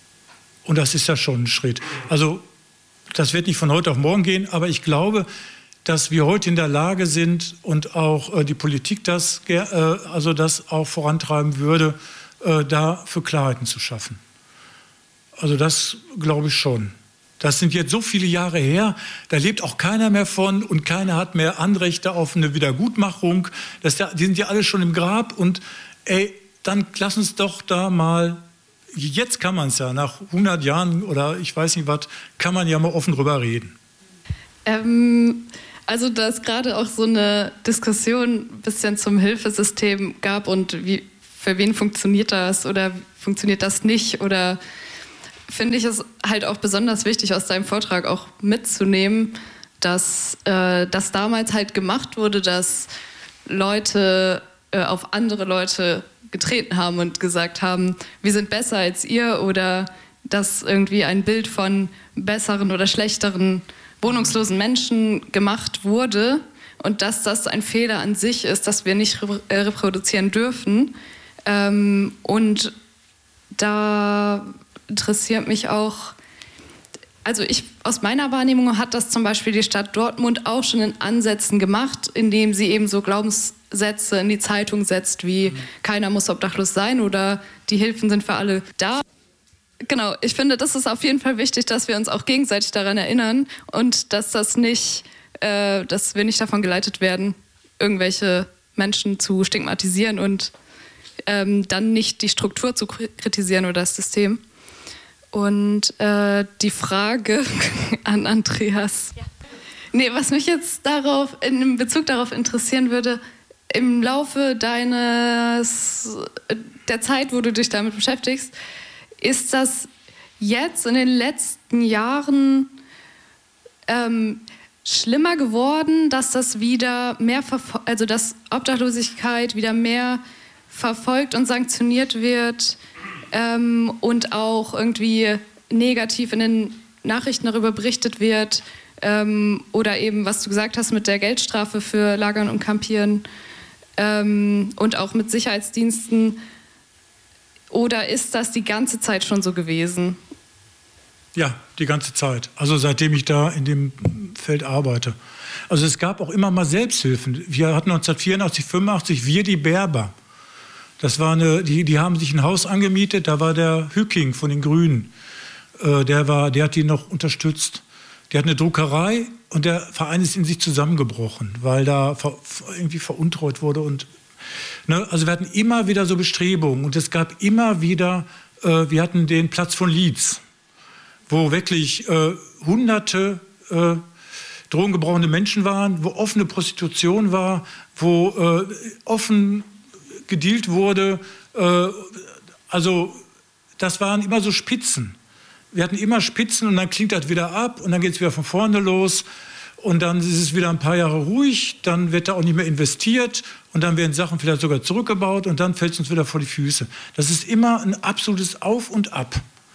Und das ist ja schon ein Schritt. Also das wird nicht von heute auf morgen gehen, aber ich glaube, dass wir heute in der Lage sind und auch die Politik das, also das auch vorantreiben würde, da für Klarheiten zu schaffen. Also das glaube ich schon. Das sind jetzt so viele Jahre her, da lebt auch keiner mehr von und keiner hat mehr Anrechte auf eine Wiedergutmachung. Das, die sind ja alle schon im Grab und ey, dann lass uns doch da mal, jetzt kann man es ja, nach hundert Jahren oder ich weiß nicht was, kann man ja mal offen drüber reden. Ähm, also da es gerade auch so eine Diskussion ein bisschen zum Hilfesystem gab und wie, für wen funktioniert das oder funktioniert das nicht oder finde ich es halt auch besonders wichtig, aus deinem Vortrag auch mitzunehmen, dass äh, das damals halt gemacht wurde, dass Leute äh, auf andere Leute getreten haben und gesagt haben, wir sind besser als ihr oder dass irgendwie ein Bild von besseren oder schlechteren wohnungslosen Menschen gemacht wurde und dass das ein Fehler an sich ist, dass wir nicht re- äh, reproduzieren dürfen. Ähm, und da interessiert mich auch, also ich, aus meiner Wahrnehmung hat das zum Beispiel die Stadt Dortmund auch schon in Ansätzen gemacht, indem sie eben so Glaubenssätze in die Zeitung setzt, wie mhm. keiner muss obdachlos sein oder die Hilfen sind für alle da. Genau, ich finde, das ist auf jeden Fall wichtig, dass wir uns auch gegenseitig daran erinnern und dass das nicht, äh, dass wir nicht davon geleitet werden, irgendwelche Menschen zu stigmatisieren und ähm, dann nicht die Struktur zu kritisieren oder das System. Und äh, die Frage an Andreas. Ja. Nee, was mich jetzt darauf, in Bezug darauf interessieren würde, im Laufe deines, der Zeit, wo du dich damit beschäftigst, ist das jetzt in den letzten Jahren ähm, schlimmer geworden, dass das wieder mehr, verfol- also dass Obdachlosigkeit wieder mehr verfolgt und sanktioniert wird? Ähm, und auch irgendwie negativ in den Nachrichten darüber berichtet wird ähm, oder eben, was du gesagt hast mit der Geldstrafe für Lagern und Campieren ähm, und auch mit Sicherheitsdiensten. Oder ist das die ganze Zeit schon so gewesen? Ja, die ganze Zeit. Also seitdem ich da in dem Feld arbeite. Also es gab auch immer mal Selbsthilfen. Wir hatten neunzehnhundertvierundachtzig, fünfundachtzig wir die Berber. Das war eine, die, die haben sich ein Haus angemietet, da war der Hücking von den Grünen, äh, der, war, der hat die noch unterstützt. Der hat eine Druckerei und der Verein ist in sich zusammengebrochen, weil da ver, irgendwie veruntreut wurde. Und, ne, also wir hatten immer wieder so Bestrebungen und es gab immer wieder, äh, wir hatten den Platz von Lietz, wo wirklich äh, hunderte äh, drogengebrauchende Menschen waren, wo offene Prostitution war, wo äh, offen gedealt wurde, äh, also das waren immer so Spitzen. Wir hatten immer Spitzen und dann klingt das wieder ab und dann geht es wieder von vorne los und dann ist es wieder ein paar Jahre ruhig, dann wird da auch nicht mehr investiert und dann werden Sachen vielleicht sogar zurückgebaut und dann fällt es uns wieder vor die Füße. Das ist immer ein absolutes Auf und Ab.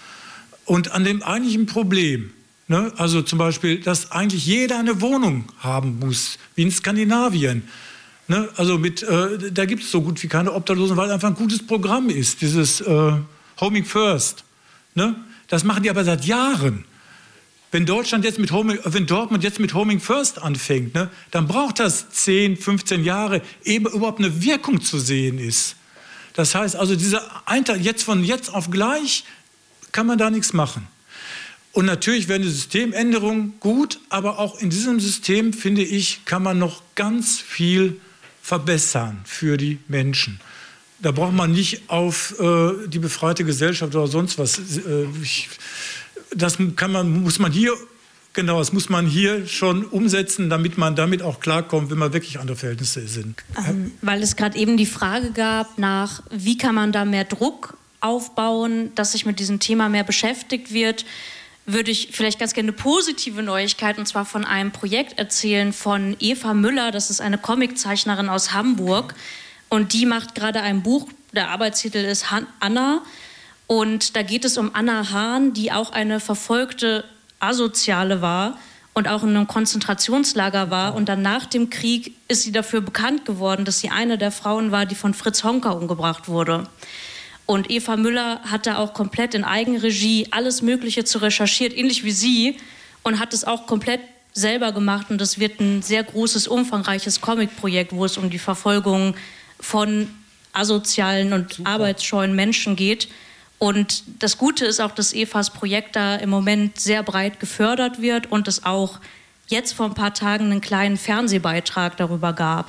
Und an dem eigentlichen Problem, ne, also zum Beispiel, dass eigentlich jeder eine Wohnung haben muss, wie in Skandinavien. Ne, also mit, äh, da gibt es so gut wie keine Obdachlosen, weil einfach ein gutes Programm ist, dieses äh, Homing First. Ne? Das machen die aber seit Jahren. Wenn Deutschland jetzt mit Homing, wenn Dortmund jetzt mit Homing First anfängt, ne, dann braucht das zehn, fünfzehn Jahre, ehe überhaupt eine Wirkung zu sehen ist. Das heißt also, dieser Einteil, jetzt von jetzt auf gleich kann man da nichts machen. Und natürlich wäre eine Systemänderung gut, aber auch in diesem System, finde ich, kann man noch ganz viel verbessern für die Menschen. Da braucht man nicht auf äh, die befreite Gesellschaft oder sonst was. Äh, ich, das kann man, muss man hier, genau, das muss man hier schon umsetzen, damit man damit auch klarkommt, wenn man wirklich andere Verhältnisse sind. Ähm, weil es gerade eben die Frage gab nach, wie kann man da mehr Druck aufbauen, dass sich mit diesem Thema mehr beschäftigt wird, würde ich vielleicht ganz gerne eine positive Neuigkeit, und zwar von einem Projekt erzählen von Eva Müller. Das ist eine Comiczeichnerin aus Hamburg und die macht gerade ein Buch, der Arbeitstitel ist Anna, und da geht es um Anna Hahn, die auch eine verfolgte Asoziale war und auch in einem Konzentrationslager war, und dann nach dem Krieg ist sie dafür bekannt geworden, dass sie eine der Frauen war, die von Fritz Honka umgebracht wurde. Und Eva Müller hat da auch komplett in Eigenregie alles Mögliche zu recherchiert, ähnlich wie sie, und hat es auch komplett selber gemacht. Und das wird ein sehr großes, umfangreiches Comic-Projekt, wo es um die Verfolgung von asozialen und Super. arbeitsscheuen Menschen geht. Und das Gute ist auch, dass E F As Projekt da im Moment sehr breit gefördert wird und es auch jetzt vor ein paar Tagen einen kleinen Fernsehbeitrag darüber gab.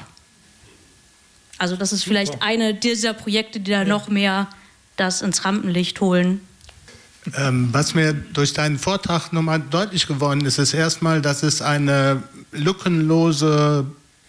Also das ist vielleicht eine dieser Projekte, die da ja. noch mehr das ins Rampenlicht holen. Ähm, was mir durch deinen Vortrag nochmal deutlich geworden ist, ist erstmal, dass es eine lückenlose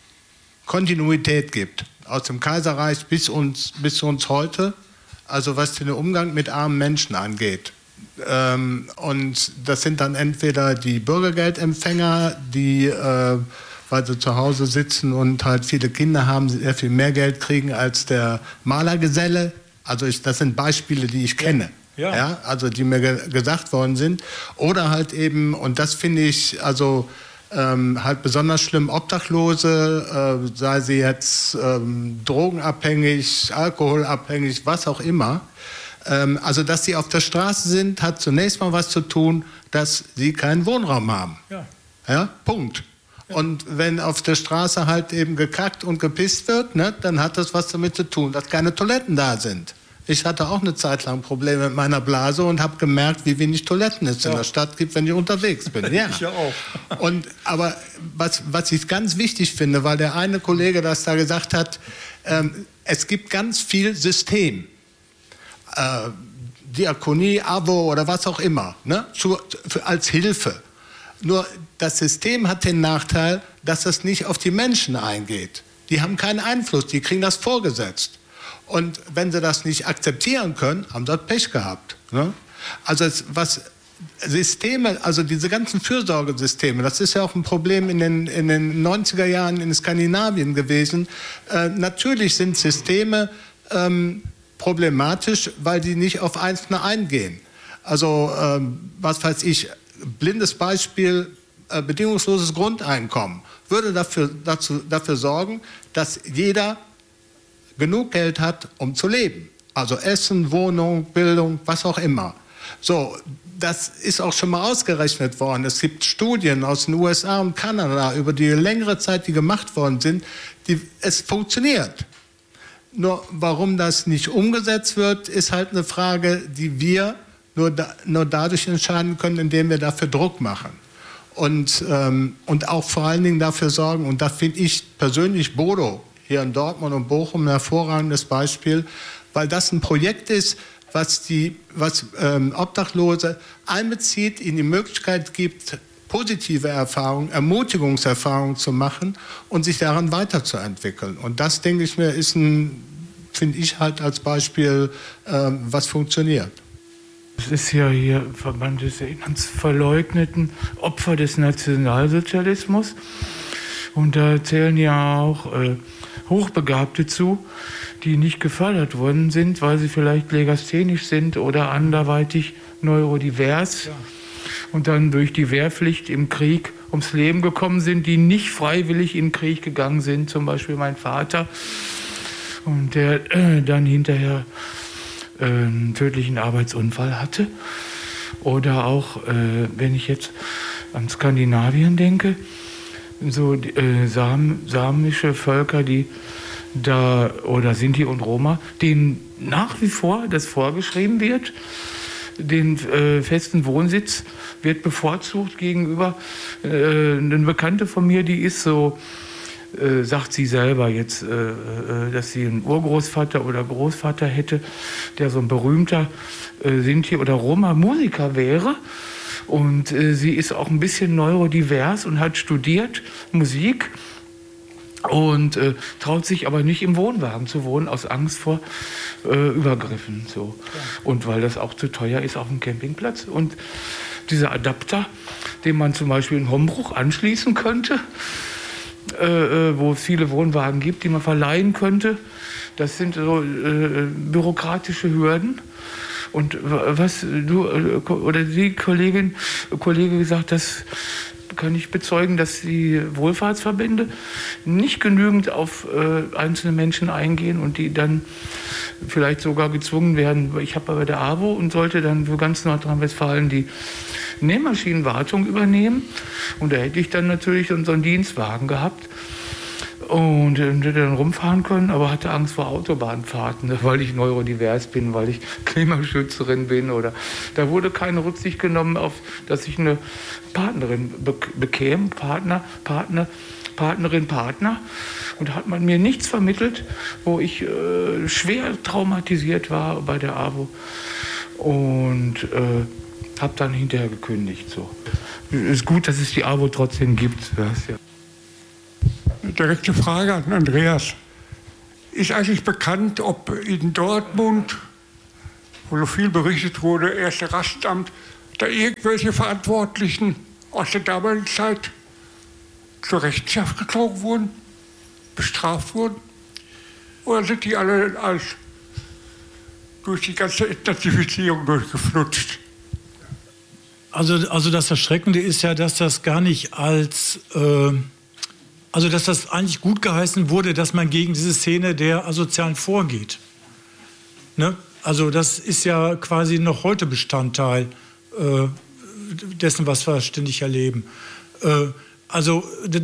Kontinuität gibt. Aus dem Kaiserreich bis uns, bis uns heute, also was den Umgang mit armen Menschen angeht. Ähm, und das sind dann entweder die Bürgergeldempfänger, die, äh, weil sie zu Hause sitzen und halt viele Kinder haben, sehr viel mehr Geld kriegen als der Malergeselle. Also ich, das sind Beispiele, die ich kenne. Ja. Ja, also die mir ge gesagt worden sind. Oder halt eben, und das finde ich also ähm, halt besonders schlimm, Obdachlose, äh, sei sie jetzt ähm, drogenabhängig, alkoholabhängig, was auch immer. Ähm, also dass sie auf der Straße sind, hat zunächst mal was zu tun, dass sie keinen Wohnraum haben. Ja, ja Punkt. Ja. Und wenn auf der Straße halt eben gekackt und gepisst wird, ne, dann hat das was damit zu tun, dass keine Toiletten da sind. Ich hatte auch eine Zeit lang Probleme mit meiner Blase und habe gemerkt, wie wenig Toiletten es ja. in der Stadt gibt, wenn ich unterwegs bin. Ja. Ich ja auch. Und, aber was, was ich ganz wichtig finde, weil der eine Kollege das da gesagt hat, ähm, es gibt ganz viel System. Äh, Diakonie, A W O oder was auch immer, ne? Zu, für, als Hilfe. Nur das System hat den Nachteil, dass es nicht auf die Menschen eingeht. Die haben keinen Einfluss, die kriegen das vorgesetzt. Und wenn sie das nicht akzeptieren können, haben sie Pech gehabt. Ne? Also es, was Systeme, also diese ganzen Fürsorgesysteme, das ist ja auch ein Problem in den, in den neunziger Jahren in Skandinavien gewesen. Äh, natürlich sind Systeme ähm, problematisch, weil die nicht auf Einzelne eingehen. Also ähm, was weiß ich, blindes Beispiel, äh, bedingungsloses Grundeinkommen würde dafür, dazu, dafür sorgen, dass jeder genug Geld hat, um zu leben. Also Essen, Wohnung, Bildung, was auch immer. So, das ist auch schon mal ausgerechnet worden. Es gibt Studien aus den U S A und Kanada über die längere Zeit, die gemacht worden sind. Die, es funktioniert. Nur warum das nicht umgesetzt wird, ist halt eine Frage, die wir nur, da, nur dadurch entscheiden können, indem wir dafür Druck machen. Und, ähm, und auch vor allen Dingen dafür sorgen, und da finde ich persönlich Bodo hier in Dortmund und Bochum ein hervorragendes Beispiel, weil das ein Projekt ist, was die was, ähm, Obdachlose einbezieht, ihnen die Möglichkeit gibt, positive Erfahrungen, Ermutigungserfahrungen zu machen und sich daran weiterzuentwickeln. Und das, denke ich mir, ist ein, finde ich halt als Beispiel, ähm, was funktioniert. Es ist ja hier Verband des Erinnerungsverleugneten Opfer des Nationalsozialismus. Und da zählen ja auch äh, Hochbegabte zu, die nicht gefördert worden sind, weil sie vielleicht legasthenisch sind oder anderweitig neurodivers. Ja. Und dann durch die Wehrpflicht im Krieg ums Leben gekommen sind, die nicht freiwillig in den Krieg gegangen sind, zum Beispiel mein Vater. Und der äh, dann hinterher äh, einen tödlichen Arbeitsunfall hatte. Oder auch, äh, wenn ich jetzt an Skandinavien denke, so äh, sam, samische Völker, die da, oder Sinti und Roma, denen nach wie vor das vorgeschrieben wird, den äh, festen Wohnsitz wird bevorzugt gegenüber. Äh, eine Bekannte von mir, die ist so, äh, sagt sie selber jetzt, äh, äh, dass sie einen Urgroßvater oder Großvater hätte, der so ein berühmter äh, Sinti oder Roma-Musiker wäre. Und äh, sie ist auch ein bisschen neurodivers und hat studiert Musik und äh, traut sich aber nicht im Wohnwagen zu wohnen, aus Angst vor äh, Übergriffen. So. Ja. Und weil das auch zu teuer ist auf dem Campingplatz. Und dieser Adapter, den man zum Beispiel in Hombruch anschließen könnte, äh, wo es viele Wohnwagen gibt, die man verleihen könnte, das sind so äh, bürokratische Hürden. Und was du oder die Kollegin, Kollege gesagt, das kann ich bezeugen, dass die Wohlfahrtsverbände nicht genügend auf äh, einzelne Menschen eingehen und die dann vielleicht sogar gezwungen werden. Ich habe bei der A W O und sollte dann für ganz Nordrhein-Westfalen die Nähmaschinenwartung übernehmen. Und da hätte ich dann natürlich unseren Dienstwagen gehabt. und äh, dann rumfahren können, aber hatte Angst vor Autobahnfahrten, weil ich neurodivers bin, weil ich Klimaschützerin bin oder da wurde keine Rücksicht genommen auf, dass ich eine Partnerin be- bekäme, Partner, Partner, Partnerin, Partner und da hat man mir nichts vermittelt, wo ich äh, schwer traumatisiert war bei der AWO und äh, habe dann hinterher gekündigt. So. Ist gut, dass es die AWO trotzdem gibt. Das, ja. Direkte Frage an Andreas. Ist eigentlich bekannt, ob in Dortmund, wo so viel berichtet wurde, erste Rastamt, da irgendwelche Verantwortlichen aus der damaligen Zeit zur Rechenschaft gezogen wurden, bestraft wurden? Oder sind die alle als durch die ganze Entnazifizierung durchgeflutscht? Also, also das Erschreckende ist ja, dass das gar nicht als... Äh Also, dass das eigentlich gut geheißen wurde, dass man gegen diese Szene der Asozialen vorgeht. Ne? Also, das ist ja quasi noch heute Bestandteil äh, dessen, was wir ständig erleben. Äh, also,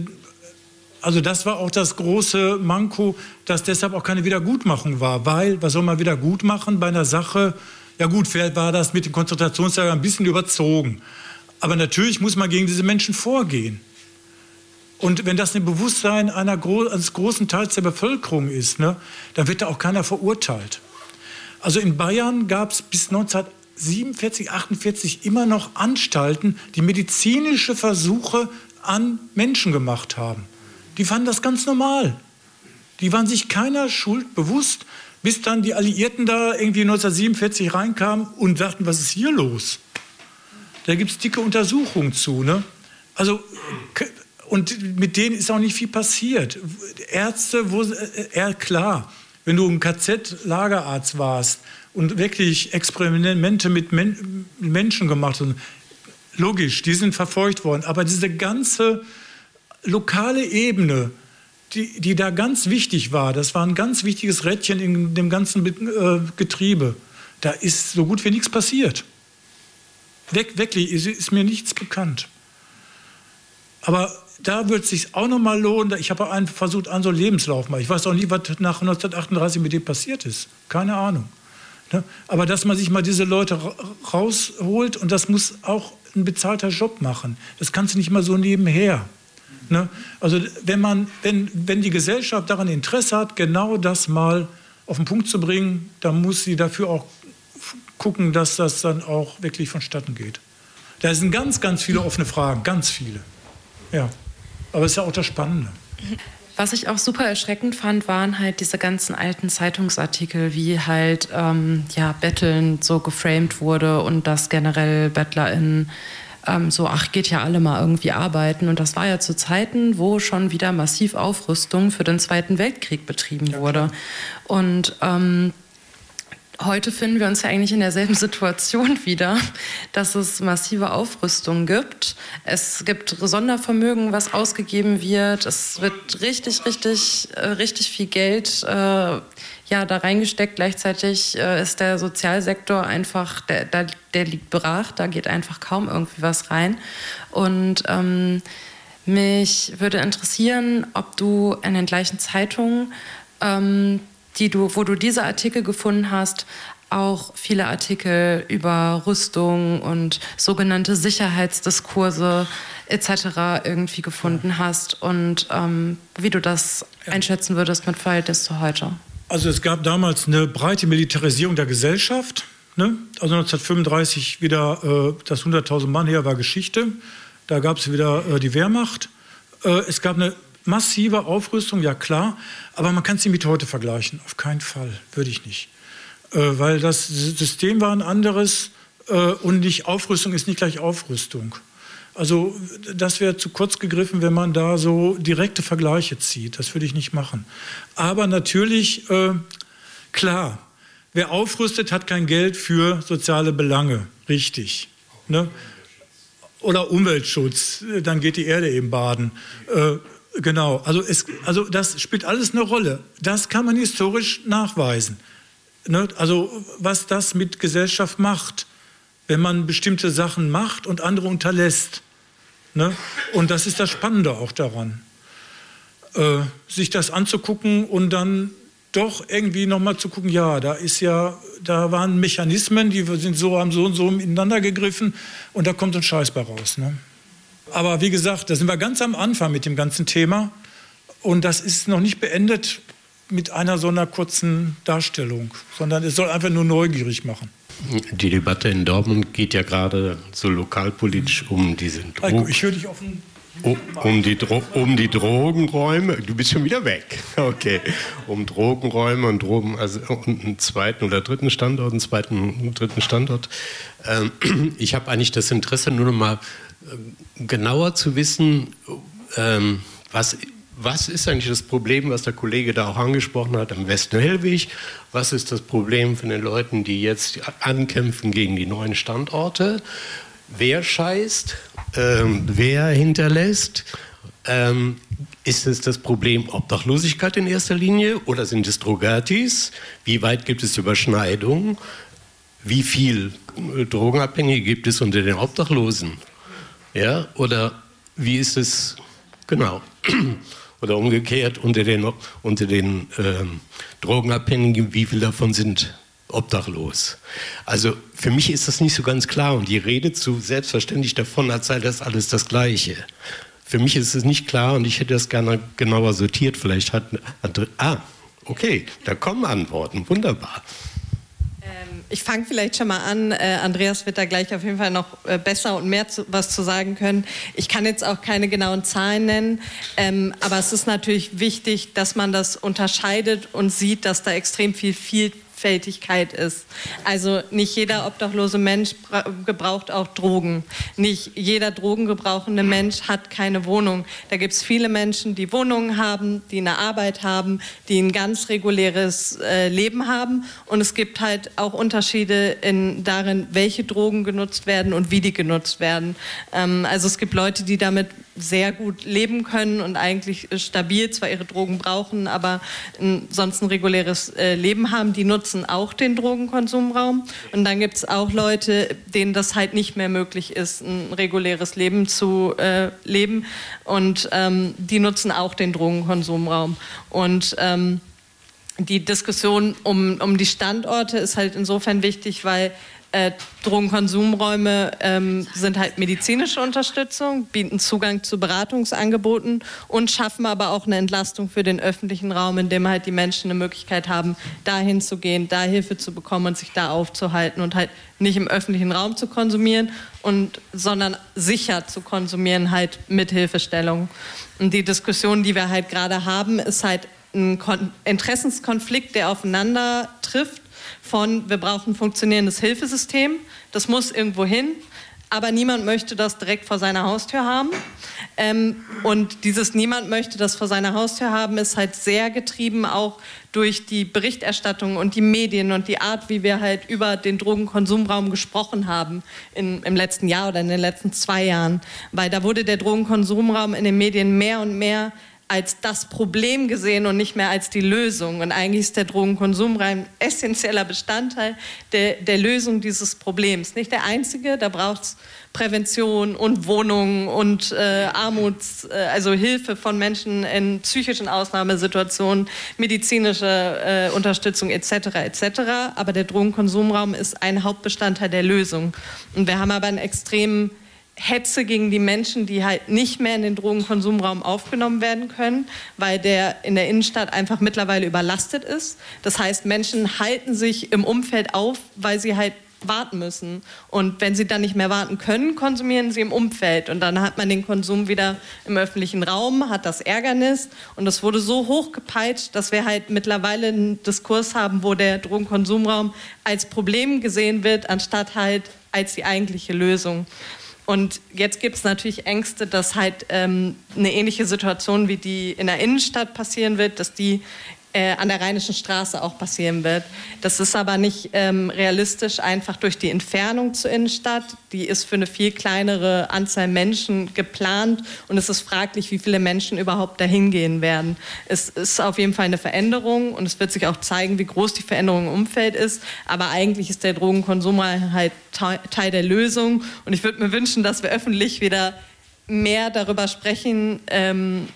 also, das war auch das große Manko, dass deshalb auch keine Wiedergutmachung war. Weil, was soll man wieder gut machen bei einer Sache? Ja, gut, vielleicht war das mit den Konzentrationslagern ein bisschen überzogen. Aber natürlich muss man gegen diese Menschen vorgehen. Und wenn das ein Bewusstsein einer gro- eines großen Teils der Bevölkerung ist, ne, dann wird da auch keiner verurteilt. Also in Bayern gab es bis neunzehnhundertsiebenundvierzig, achtundvierzig immer noch Anstalten, die medizinische Versuche an Menschen gemacht haben. Die fanden das ganz normal. Die waren sich keiner Schuld bewusst, bis dann die Alliierten da irgendwie neunzehnhundertsiebenundvierzig reinkamen und dachten, was ist hier los? Da gibt es dicke Untersuchungen zu. Ne? Also... Und mit denen ist auch nicht viel passiert. Ärzte, wo, äh, klar, wenn du ein K Z-Lagerarzt warst und wirklich Experimente mit Men- Menschen gemacht hast, logisch, die sind verfolgt worden. Aber diese ganze lokale Ebene, die, die da ganz wichtig war, das war ein ganz wichtiges Rädchen in dem ganzen äh, Getriebe. Da ist so gut wie nichts passiert. Wirk- wirklich, ist, ist mir nichts bekannt. Aber da wird es sich auch noch mal lohnen. Ich habe einen versucht, einen so einen Lebenslauf mal. Ich weiß auch nie, was nach neunzehnhundertachtunddreißig mit dem passiert ist. Keine Ahnung. Ne? Aber dass man sich mal diese Leute ra- rausholt und das muss auch ein bezahlter Job machen. Das kannst du nicht mal so nebenher. Ne? Also wenn man, wenn, wenn die Gesellschaft daran Interesse hat, genau das mal auf den Punkt zu bringen, dann muss sie dafür auch gucken, dass das dann auch wirklich vonstatten geht. Da sind ganz, ganz viele offene Fragen, ganz viele. Ja. Aber es ist ja auch das Spannende. Was ich auch super erschreckend fand, waren halt diese ganzen alten Zeitungsartikel, wie halt ähm, ja, Betteln so geframed wurde und dass generell BettlerInnen ähm, so, ach, geht ja alle mal irgendwie arbeiten. Und das war ja zu Zeiten, wo schon wieder massiv Aufrüstung für den Zweiten Weltkrieg betrieben ja, wurde. Und ähm, heute finden wir uns ja eigentlich in derselben Situation wieder, dass es massive Aufrüstung gibt. Es gibt Sondervermögen, was ausgegeben wird. Es wird richtig, richtig, äh, richtig viel Geld äh, ja, da reingesteckt. Gleichzeitig äh, ist der Sozialsektor einfach, der, der, der liegt brach. Da geht einfach kaum irgendwie was rein. Und ähm, mich würde interessieren, ob du in den gleichen Zeitungen ähm, die du, wo du diese Artikel gefunden hast, auch viele Artikel über Rüstung und sogenannte Sicherheitsdiskurse et cetera irgendwie gefunden hast und ähm, wie du das einschätzen würdest mit Verhältnis zu heute. Also es gab damals eine breite Militarisierung der Gesellschaft. Ne? Also neunzehnhundertfünfunddreißig wieder äh, das hunderttausend Mann Heer war Geschichte. Da gab es wieder äh, die Wehrmacht. Äh, es gab eine massive Aufrüstung, ja klar, aber man kann es nicht mit heute vergleichen. Auf keinen Fall, würde ich nicht. Äh, weil das System war ein anderes äh, und nicht Aufrüstung ist nicht gleich Aufrüstung. Also das wäre zu kurz gegriffen, wenn man da so direkte Vergleiche zieht. Das würde ich nicht machen. Aber natürlich, äh, klar, wer aufrüstet, hat kein Geld für soziale Belange. Richtig. Ne? Oder Umweltschutz, dann geht die Erde eben baden. Äh, Genau, also, es, also das spielt alles eine Rolle. Das kann man historisch nachweisen. Ne? Also was das mit Gesellschaft macht, wenn man bestimmte Sachen macht und andere unterlässt. Ne? Und das ist das Spannende auch daran. äh, sich das anzugucken und dann doch irgendwie nochmal zu gucken, ja, da ist ja, da waren Mechanismen, die sind so, haben so und so ineinander gegriffen und da kommt ein Scheiß bei raus. Ne? Aber wie gesagt, da sind wir ganz am Anfang mit dem ganzen Thema und das ist noch nicht beendet mit einer so einer kurzen Darstellung, sondern es soll einfach nur neugierig machen. Die Debatte in Dortmund geht ja gerade so lokalpolitisch um diese Drogen. Ich höre dich offen. Um, um, die Dro- um die Drogenräume, du bist schon wieder weg, okay, um Drogenräume und Drogen, also und einen zweiten oder dritten Standort, einen zweiten und dritten Standort. Ähm, ich habe eigentlich das Interesse, nur noch mal äh, genauer zu wissen, ähm, was, was ist eigentlich das Problem, was der Kollege da auch angesprochen hat, am Westen-Hellwig, was ist das Problem von den Leuten, die jetzt ankämpfen gegen die neuen Standorte? Wer scheißt, ähm, wer hinterlässt? Ähm, ist es das Problem Obdachlosigkeit in erster Linie oder sind es Drogatis? Wie weit gibt es Überschneidungen? Wie viel Drogenabhängige gibt es unter den Obdachlosen? Ja, oder wie ist es, genau, oder umgekehrt unter den, unter den ähm, Drogenabhängigen, wie viele davon sind obdachlos. Also für mich ist das nicht so ganz klar und die Rede zu selbstverständlich davon, als sei das alles das Gleiche. Für mich ist es nicht klar und ich hätte das gerne genauer sortiert. Vielleicht hat Andre- ah, okay, da kommen Antworten, wunderbar. Ähm, ich fange vielleicht schon mal an. Äh, Andreas wird da gleich auf jeden Fall noch äh, besser und mehr zu, was zu sagen können. Ich kann jetzt auch keine genauen Zahlen nennen, ähm, aber es ist natürlich wichtig, dass man das unterscheidet und sieht, dass da extrem viel Vielfältigkeit ist. Also nicht jeder obdachlose Mensch bra- gebraucht auch Drogen. Nicht jeder drogengebrauchende Mensch hat keine Wohnung. Da gibt es viele Menschen, die Wohnungen haben, die eine Arbeit haben, die ein ganz reguläres äh, Leben haben. Und es gibt halt auch Unterschiede in, darin, welche Drogen genutzt werden und wie die genutzt werden. Ähm, also es gibt Leute, die damit sehr gut leben können und eigentlich stabil zwar ihre Drogen brauchen, aber ein, sonst ein reguläres äh, Leben haben, die nutzen auch den Drogenkonsumraum. Und dann gibt es auch Leute, denen das halt nicht mehr möglich ist, ein reguläres Leben zu äh, leben und ähm, die nutzen auch den Drogenkonsumraum. Und ähm, die Diskussion um, um die Standorte ist halt insofern wichtig, weil Äh, Drogenkonsumräume ähm, sind halt medizinische Unterstützung, bieten Zugang zu Beratungsangeboten und schaffen aber auch eine Entlastung für den öffentlichen Raum, in dem halt die Menschen eine Möglichkeit haben, dahin zu gehen, da Hilfe zu bekommen und sich da aufzuhalten und halt nicht im öffentlichen Raum zu konsumieren, und, sondern sicher zu konsumieren, halt mit Hilfestellung. Und die Diskussion, die wir halt gerade haben, ist halt ein Kon- Interessenskonflikt, der aufeinander trifft. Von, wir brauchen ein funktionierendes Hilfesystem, das muss irgendwo hin, aber niemand möchte das direkt vor seiner Haustür haben. Ähm, und dieses Niemand möchte das vor seiner Haustür haben, ist halt sehr getrieben auch durch die Berichterstattung und die Medien und die Art, wie wir halt über den Drogenkonsumraum gesprochen haben in, im letzten Jahr oder in den letzten zwei Jahren. Weil da wurde der Drogenkonsumraum in den Medien mehr und mehr als das Problem gesehen und nicht mehr als die Lösung. Und eigentlich ist der Drogenkonsum ein essentieller Bestandteil der, der Lösung dieses Problems. Nicht der einzige, da braucht es Prävention und Wohnungen und äh, Armuts, äh, also Hilfe von Menschen in psychischen Ausnahmesituationen, medizinische äh, Unterstützung et cetera et cetera. Aber der Drogenkonsumraum ist ein Hauptbestandteil der Lösung. Und wir haben aber einen extremen Hetze gegen die Menschen, die halt nicht mehr in den Drogenkonsumraum aufgenommen werden können, weil der in der Innenstadt einfach mittlerweile überlastet ist. Das heißt, Menschen halten sich im Umfeld auf, weil sie halt warten müssen. Und wenn sie dann nicht mehr warten können, konsumieren sie im Umfeld. Und dann hat man den Konsum wieder im öffentlichen Raum, hat das Ärgernis. Und das wurde so hochgepeitscht, dass wir halt mittlerweile einen Diskurs haben, wo der Drogenkonsumraum als Problem gesehen wird, anstatt halt als die eigentliche Lösung. Und jetzt gibt es natürlich Ängste, dass halt ähm, eine ähnliche Situation wie die in der Innenstadt passieren wird, dass die äh, an der Rheinischen Straße auch passieren wird. Das ist aber nicht ähm, realistisch, einfach durch die Entfernung zur Innenstadt. Die ist für eine viel kleinere Anzahl Menschen geplant und es ist fraglich, wie viele Menschen überhaupt dahin gehen werden. Es ist auf jeden Fall eine Veränderung und es wird sich auch zeigen, wie groß die Veränderung im Umfeld ist. Aber eigentlich ist der Drogenkonsum halt Teil der Lösung und ich würde mir wünschen, dass wir öffentlich wieder mehr darüber sprechen, ähm,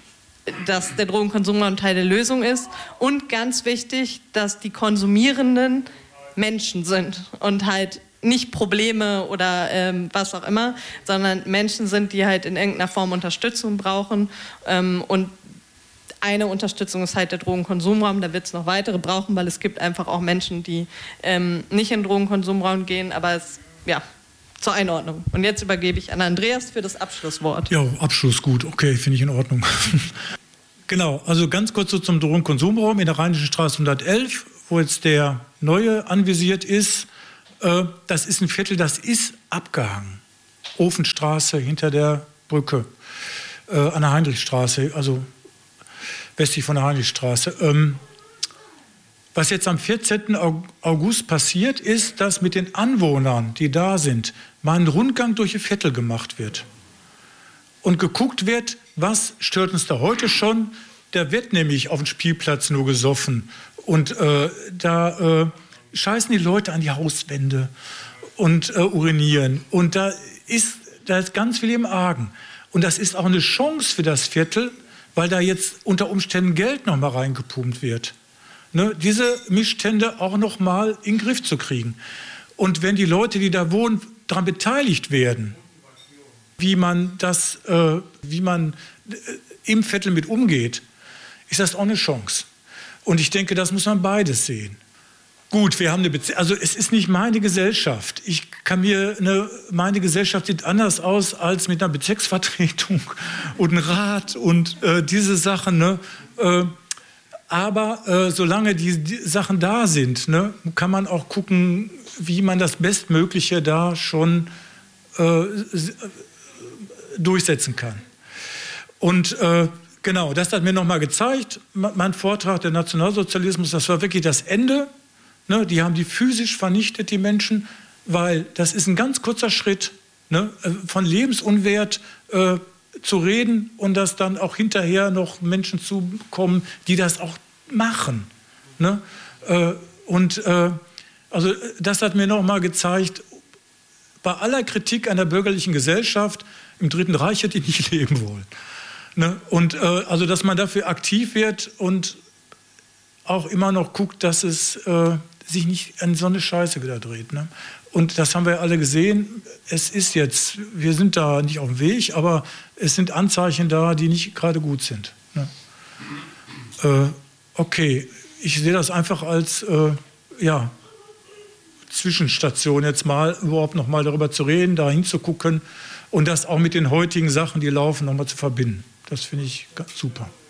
dass der Drogenkonsumraum Teil der Lösung ist. Und ganz wichtig, dass die Konsumierenden Menschen sind und halt nicht Probleme oder ähm, was auch immer, sondern Menschen sind, die halt in irgendeiner Form Unterstützung brauchen. Ähm, und eine Unterstützung ist halt der Drogenkonsumraum, da wird es noch weitere brauchen, weil es gibt einfach auch Menschen, die ähm, nicht in den Drogenkonsumraum gehen, aber es, ja, zur Einordnung. Und jetzt übergebe ich an Andreas für das Abschlusswort. Ja, Abschluss gut, okay, finde ich in Ordnung. Genau, also ganz kurz so zum Drogenkonsumraum in der Rheinischen Straße hundertelf, wo jetzt der neue anvisiert ist. Äh, das ist ein Viertel, das ist abgehangen. Ofenstraße hinter der Brücke, äh, an der Heinrichstraße, also westlich von der Heinrichstraße. Ähm, was jetzt am vierzehnten August passiert, ist, dass mit den Anwohnern, die da sind, mal ein Rundgang durch die Viertel gemacht wird. Und geguckt wird, was stört uns da heute schon? Da wird nämlich auf dem Spielplatz nur gesoffen. Und äh, da äh, scheißen die Leute an die Hauswände und äh, urinieren. Und da ist, da ist ganz viel im Argen. Und das ist auch eine Chance für das Viertel, weil da jetzt unter Umständen Geld noch mal reingepumpt wird. Ne, diese Missstände auch noch mal in den Griff zu kriegen. Und wenn die Leute, die da wohnen, daran beteiligt werden, wie man das, äh, wie man äh, im Viertel mit umgeht, ist das auch eine Chance. Und ich denke, das muss man beides sehen. Gut, wir haben eine Bezie- also es ist nicht meine Gesellschaft. Ich kann mir eine, meine Gesellschaft sieht anders aus als mit einer Bezirksvertretung und einem Rat und äh, diese Sachen. Ne? Äh, aber äh, solange die, die Sachen da sind, ne, kann man auch gucken, wie man das Bestmögliche da schon äh, durchsetzen kann. Und äh, genau, das hat mir nochmal gezeigt, mein Vortrag, der Nationalsozialismus, das war wirklich das Ende. Ne, die haben die physisch vernichtet, die Menschen, weil das ist ein ganz kurzer Schritt, ne, von Lebensunwert äh, zu reden und dass dann auch hinterher noch Menschen zukommen, die das auch machen. Ne? Äh, und äh, also das hat mir nochmal gezeigt, bei aller Kritik an der bürgerlichen Gesellschaft, im Dritten Reich hätte ich nicht leben wollen. Ne? Und äh, also, dass man dafür aktiv wird und auch immer noch guckt, dass es äh, sich nicht an so eine Scheiße wieder dreht. Ne? Und das haben wir alle gesehen. Es ist jetzt, wir sind da nicht auf dem Weg, aber es sind Anzeichen da, die nicht gerade gut sind. Ne? Äh, okay, ich sehe das einfach als äh, ja, Zwischenstation jetzt mal, überhaupt noch mal darüber zu reden, da hinzugucken und das auch mit den heutigen Sachen, die laufen, noch mal zu verbinden. Das finde ich ganz super.